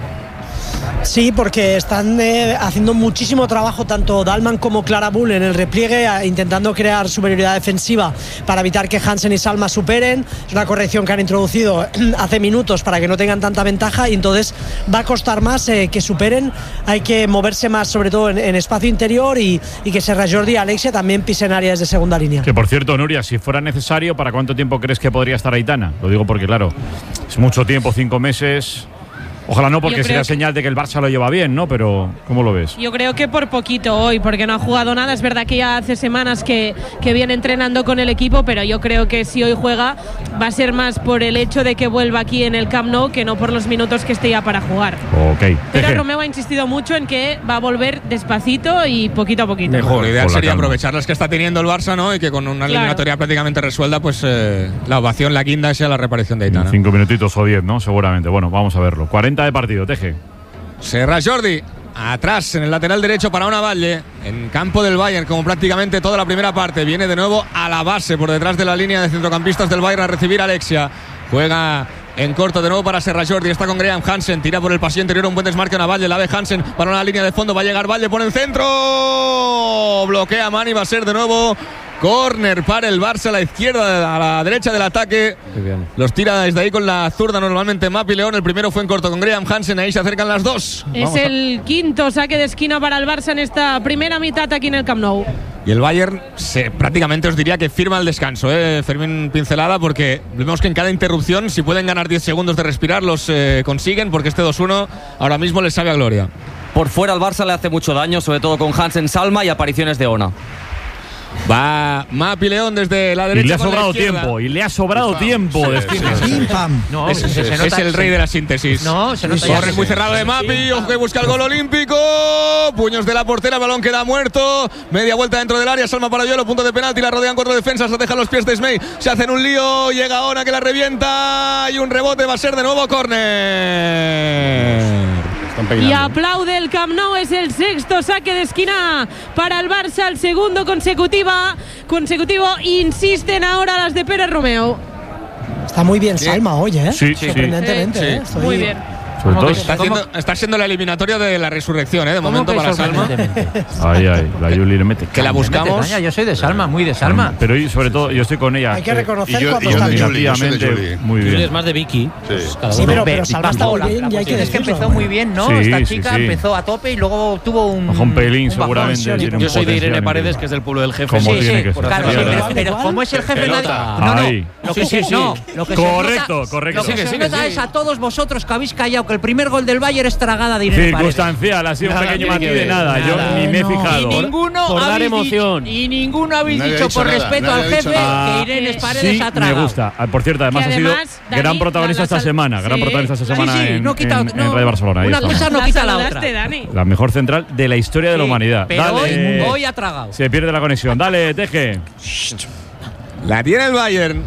Sí, porque están eh, haciendo muchísimo trabajo tanto Dalman como Clara Bull en el repliegue, a, intentando crear superioridad defensiva para evitar que Hansen y Salma superen. Es una corrección que han introducido hace minutos para que no tengan tanta ventaja y entonces va a costar más eh, que superen. Hay que moverse más, sobre todo en, en espacio interior y, y que Serra Jordi y Alexia también pisen áreas de segunda línea. Que por cierto, Nuria, si fuera necesario, ¿para cuánto tiempo crees que podría estar Aitana? Lo digo porque, claro, es mucho tiempo, cinco meses. Ojalá no, porque sería señal de que el Barça lo lleva bien, ¿no? Pero, ¿cómo lo ves? Yo creo que por poquito hoy, porque no ha jugado nada. Es verdad que ya hace semanas que, que viene entrenando con el equipo, pero yo creo que si hoy juega va a ser más por el hecho de que vuelva aquí en el Camp Nou que no por los minutos que esté ya para jugar. Ok. Pero Romeo ha insistido mucho en que va a volver despacito y poquito a poquito. Mejor, la idea sería aprovechar las que está teniendo el Barça, ¿no? Y que con una claro. eliminatoria prácticamente resuelta, pues eh, la ovación, la guinda sea la reaparición de Aitana. Cinco minutitos o diez, ¿no? Seguramente. Bueno, vamos a verlo. cuarenta de partido, Teje. Serra Jordi atrás en el lateral derecho para Ona Valle en campo del Bayern como prácticamente toda la primera parte, viene de nuevo a la base por detrás de la línea de centrocampistas del Bayern a recibir a Alexia, juega en corto de nuevo para Serra Jordi, está con Graham Hansen, tira por el pasillo interior, un buen desmarque a Valle, la ve Hansen para una línea de fondo, va a llegar Valle, pone el centro, bloquea Mani, va a ser de nuevo córner para el Barça a la izquierda, a la derecha del ataque. Los tira desde ahí con la zurda normalmente Mapi León. El primero fue en corto con Graham Hansen. Ahí se acercan las dos. Es Vamos el a... quinto saque de esquina para el Barça en esta primera mitad aquí en el Camp Nou. Y el Bayern se, prácticamente os diría que firma el descanso, ¿eh? Fermín pincelada, porque vemos que en cada interrupción, si pueden ganar diez segundos de respirar, los eh, consiguen, porque este dos uno ahora mismo les sabe a gloria. Por fuera el Barça le hace mucho daño, sobre todo con Hansen, Salma y apariciones de Ona. Va Mapi León desde la derecha. Y le ha sobrado tiempo. Y le ha sobrado Pim, tiempo. Sí, sí, sí, sí. No, es, se, se, se nota, es el rey de la síntesis. No, se nota. Corre muy cerrado de Mapi. Ojo que busca el gol olímpico. Puños de la portera. Balón queda muerto. Media vuelta dentro del área. Salma para Yuelo. Punto de penalti. La rodean cuatro defensas. La dejan los pies de Smey. Se hacen un lío. Llega Ona que la revienta. Y un rebote. Va a ser de nuevo córner. Y aplaude el Camp Nou, es el sexto saque de esquina para el Barça, el segundo consecutiva, consecutivo. Insisten ahora las de Pérez Romeo. Está muy bien Salma hoy, ¿eh? Sí, sí, sorprendentemente. Sí, ¿eh? sí. Muy bien. Sobre todo, está, haciendo, está siendo la eliminatoria de la resurrección, ¿eh? De momento para Salma. Ay, ay, la Yuli le mete. Que la buscamos. Yo soy de Salma, muy de Salma. Pero y sobre todo, yo estoy con ella. Hay que reconocer y yo, cuando y yo está de bien. Yuli, yo soy de Yuli. Muy bien. Yuli es más de Vicky. Sí, pues cada Sí, uno. pero, pero Salma está muy bien y hay que Es que decirlo. empezó muy bien, ¿no? Sí, Esta sí, chica sí. empezó a tope y luego tuvo un. Ojo, un pelín, un bajón. seguramente. tiene un Yo soy de potencial Irene Paredes, increíble. que es del pueblo del jefe. Como Sí, tiene sí, que ser. claro, sí, Claro. pero, pero como es el jefe, nadie. Pelota. No, no. Ahí. Lo que Sí, se, sí, no, sí. lo que Correcto, se correcto. Lo que Sigue, se sigue, nota sigue. es a todos vosotros que habéis callado que el primer gol del Bayern es tragada de Irene Paredes. Circunstancial, ha sido un Nada pequeño tiene matiz que de ver. nada. Yo Nada. ni me he Y fijado. ninguno Por dar habéis emoción. dicho, y ninguno habéis Nadie ha dicho dicho por nada, respeto nadie al ha dicho jefe nada. que Irene Sí, Paredes Sí, ha me tragado. gusta. Ah, por cierto, además Y ha sido además, Dani, gran protagonista la- la esta sal- semana. Gran sí. protagonista esta Sí, semana sí, en, no quita- en- en no, Radio Barcelona. Ahí una está. cosa no La quita la saludaste, otra. Dani. La mejor central de la historia de la Sí, humanidad. Pero hoy, Dale. hoy ha tragado. Se pierde la conexión. Dale, Teje. La tiene el Bayern.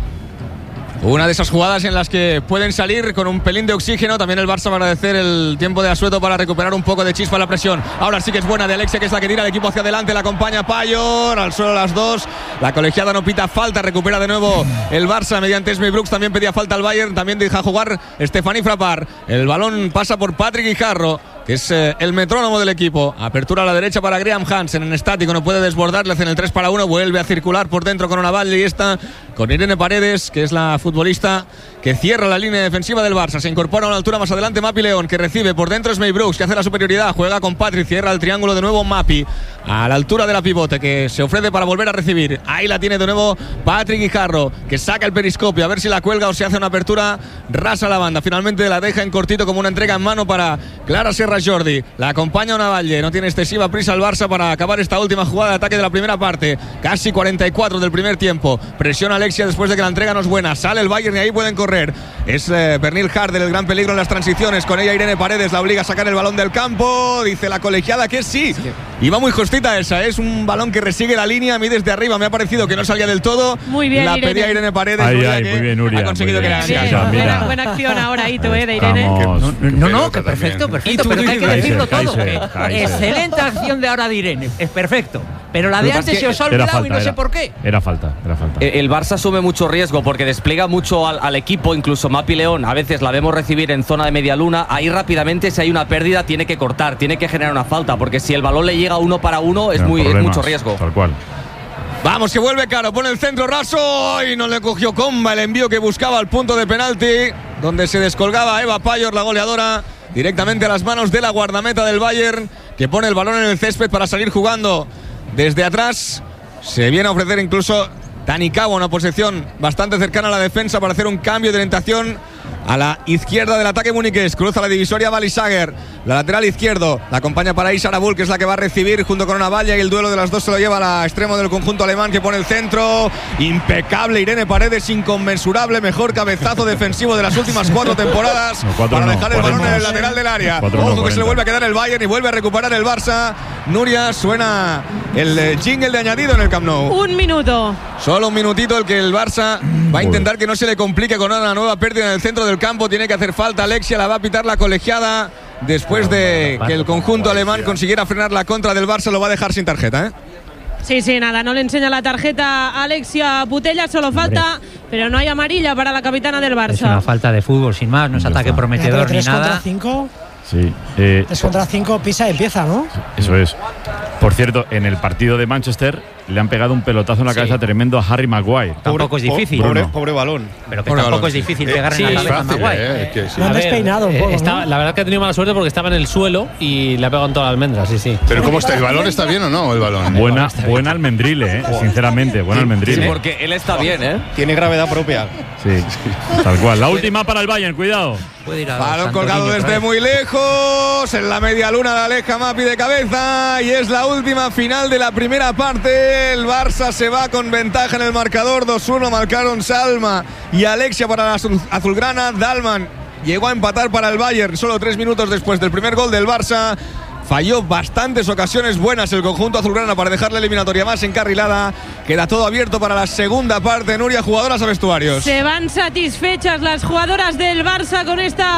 Una de esas jugadas en las que pueden salir con un pelín de oxígeno. También el Barça va a agradecer el tiempo de asueto para recuperar un poco de chispa a la presión. Ahora sí que es buena de Alexia, que es la que tira el equipo hacia adelante. La acompaña Payor. Al suelo las dos. La colegiada no pita falta. Recupera de nuevo el Barça mediante Esme Brooks. También pedía falta al Bayern. También deja jugar Stephanie Frappart. El balón pasa por Patrick Guijarro, que es eh, el metrónomo del equipo. Apertura a la derecha para Graham Hansen en estático, no puede desbordar, le hacen el tres para uno, vuelve a circular por dentro con una Valle y esta con Irene Paredes, que es la futbolista que cierra la línea defensiva del Barça. Se incorpora a una altura más adelante Mapi León, que recibe por dentro Esme Brooks, que hace la superioridad, juega con Patrick, cierra el triángulo de nuevo Mapi a la altura de la pivote, que se ofrece para volver a recibir. Ahí la tiene de nuevo Patrick Guijarro, que saca el periscopio a ver si la cuelga o se hace una apertura rasa a la banda. Finalmente la deja en cortito como una entrega en mano para Clara Serra Jordi. La acompaña una Valle, no tiene excesiva prisa el Barça para acabar esta última jugada de ataque de la primera parte. Casi cuarenta y cuatro del primer tiempo. Presiona Alexia después de que la entrega no es buena. Sale el Bayern y ahí pueden correr. Es eh, Pernil Harder el gran peligro en las transiciones. Con ella Irene Paredes la obliga a sacar el balón del campo. Dice la colegiada que sí. Y va muy justita esa. Es un balón que resigue la línea. A mí desde arriba me ha parecido que no salía del todo. Muy bien, La Irene. pedía Irene Paredes. Ay, Nuria, ay, que muy bien, Nuria, ha conseguido muy que bien. le Sí, hagan o sea, caso. mira. Buena, buena acción ahora, Ito, eh, de Irene. Estamos- No, no, que Pelota perfecto, también. perfecto, Y tú, pero que hay que Cáiser, decirlo todo. Cáiser, que Cáiser. Excelente acción de ahora de Irene, es perfecto. Pero la de Lo que antes pasa se es os ha que Era olvidado falta, y no sé era- por qué. Era falta, era falta. Eh, El Barça asume mucho riesgo porque despliega mucho al, al equipo, incluso Mapi León a veces la vemos recibir en zona de media luna, ahí rápidamente si hay una pérdida tiene que cortar, tiene que generar una falta, porque si el balón le llega uno para uno es, No, muy, es problemas, mucho riesgo. Tal cual. Vamos, que vuelve Caro, pone el centro raso y no le cogió comba el envío que buscaba al punto de penalti, donde se descolgaba Eva Payor, la goleadora, directamente a las manos de la guardameta del Bayern, que pone el balón en el césped para salir jugando desde atrás. Se viene a ofrecer incluso Dani Cabo, una posición bastante cercana a la defensa para hacer un cambio de orientación a la izquierda del ataque muniqués. Cruza la divisoria Balisager, la lateral izquierdo. La acompaña para Isa Arabul, que es la que va a recibir junto con una valla, y el duelo de las dos se lo lleva a la extremo del conjunto alemán, que pone el centro. Impecable Irene Paredes, inconmensurable, mejor cabezazo defensivo de las últimas cuatro temporadas No, cuatro para no, dejar el cuatro balón en no. el lateral del área. Cuatro Ojo no, que se cuarenta. le vuelve a quedar el Bayern y vuelve a recuperar el Barça. Nuria, suena el eh, jingle de añadido en el Camp Nou. Un minuto. Solo un minutito el que el Barça va a intentar que no se le complique con una nueva pérdida en el centro del campo. Tiene que hacer falta Alexia, la va a pitar la colegiada después de que el conjunto alemán consiguiera frenar la contra del Barça. Lo va a dejar sin tarjeta, ¿eh? Sí, sí, nada, no le enseña la tarjeta a Alexia Putella, solo falta, pero no hay amarilla para la capitana del Es una Barça. falta de fútbol, sin más, no es ataque prometedor ni tres contra nada. cinco, Sí. Eh, tres contra cinco, pisa y empieza, ¿no? Eso es. Por cierto, en el partido de Manchester le han pegado un pelotazo en la Sí. cabeza tremendo a Harry Maguire. Tampoco es difícil. Pobre- Bruno. Pobre balón. Pero que Pobre tampoco balón, es difícil sí. pegar Sí, en la es cabeza a fácil, Maguire. eh, es que sí. Lo han A ver, despeinado un eh, poco, estaba- ¿no? La verdad que ha tenido mala suerte porque estaba en el suelo y le ha pegado en toda la almendra, sí, sí. Pero ¿cómo está? ¿El balón está bien o no? El balón. Buena, buena almendrile, eh, sinceramente, buena Sí, almendrile. porque él está bien, ¿eh? Tiene gravedad propia. Sí, tal cual. La última para el Bayern, cuidado. Puede ir a Balón Santorini colgado otra desde vez. muy lejos. En la media luna la aleja Mapi de cabeza. Y es la última final de la primera parte. El Barça se va con ventaja en el marcador. dos uno marcaron Salma y Alexia para la azul- azulgrana. Dalman llegó a empatar para el Bayern solo tres minutos después del primer gol del Barça. Falló bastantes ocasiones buenas el conjunto azulgrana para dejar la eliminatoria más encarrilada. Queda todo abierto para la segunda parte. Nuria, jugadoras a vestuarios. Se van satisfechas las jugadoras del Barça con esta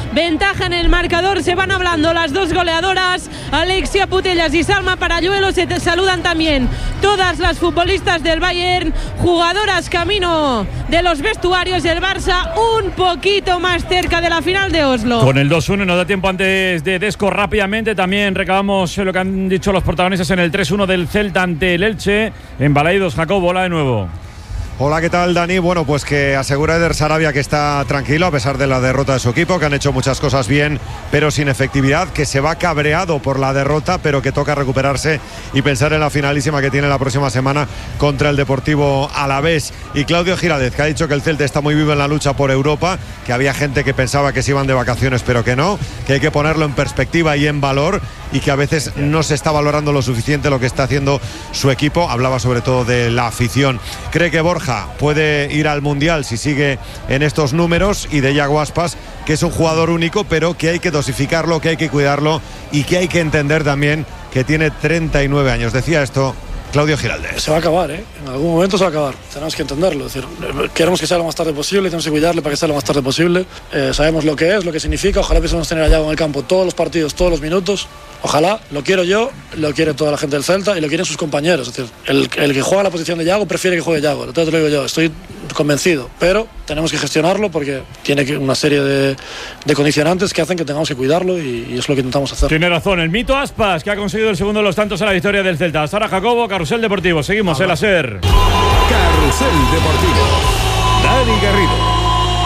ventaja en el marcador. Se van hablando las dos goleadoras, Alexia Putellas y Salma Parayuelo. Se te saludan también todas las futbolistas del Bayern, jugadoras camino de los vestuarios. El Barça un poquito más cerca de la final de Oslo. Con el dos uno nos da tiempo antes de Desco rápidamente. También recabamos lo que han dicho los protagonistas en el tres uno del Celta ante el Elche. En Balaidos, Jacob, hola de nuevo. Hola, ¿qué tal, Dani? Bueno, pues que asegura Eder Sarabia que está tranquilo a pesar de la derrota de su equipo, que han hecho muchas cosas bien, pero sin efectividad, que se va cabreado por la derrota, pero que toca recuperarse y pensar en la finalísima que tiene la próxima semana contra el Deportivo Alavés. Y Claudio Giraldez, que ha dicho que el Celta está muy vivo en la lucha por Europa, que había gente que pensaba que se iban de vacaciones, pero que no, que hay que ponerlo en perspectiva y en valor, y que a veces no se está valorando lo suficiente lo que está haciendo su equipo. Hablaba sobre todo de la afición. Cree que Borja puede ir al Mundial si sigue en estos números, y de Yago Aspas, que es un jugador único, pero que hay que dosificarlo, que hay que cuidarlo y que hay que entender también que tiene treinta y nueve años. Decía esto Claudio Giraldez. Se va a acabar, ¿eh? En algún momento se va a acabar. Tenemos que entenderlo. Es decir, queremos que sea lo más tarde posible, tenemos que cuidarle para que sea lo más tarde posible. Eh, sabemos lo que es, lo que significa. Ojalá pudiésemos tener a Yago en el campo todos los partidos, todos los minutos. Ojalá, lo quiero yo, lo quiere toda la gente del Celta y lo quieren sus compañeros. Es decir, el, el que juega la posición de Yago prefiere que juegue Yago. Entonces te lo digo yo, estoy convencido. Pero tenemos que gestionarlo porque tiene una serie de, de condicionantes que hacen que tengamos que cuidarlo, y, y es lo que intentamos hacer. Tiene razón, el mito Aspas, que ha conseguido el segundo de los tantos a la victoria del Celta. Hasta ahora, Jacobo, Carrusel Deportivo. Seguimos en la SER. Carrusel Deportivo. Dani Garrido.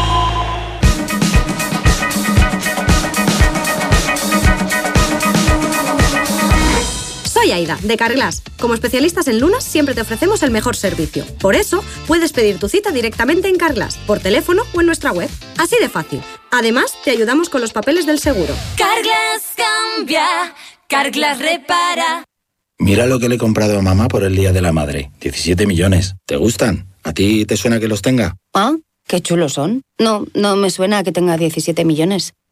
Soy Aida, de Carglass. Como especialistas en lunas, siempre te ofrecemos el mejor servicio. Por eso, puedes pedir tu cita directamente en Carglass, por teléfono o en nuestra web. Así de fácil. Además, te ayudamos con los papeles del seguro. Carglass cambia, Carglass repara. Mira lo que le he comprado a mamá por el Día de la Madre. diecisiete millones. ¿Te gustan? ¿A ti te suena que los tenga? Ah, qué chulos son. No, no me suena que tenga diecisiete millones.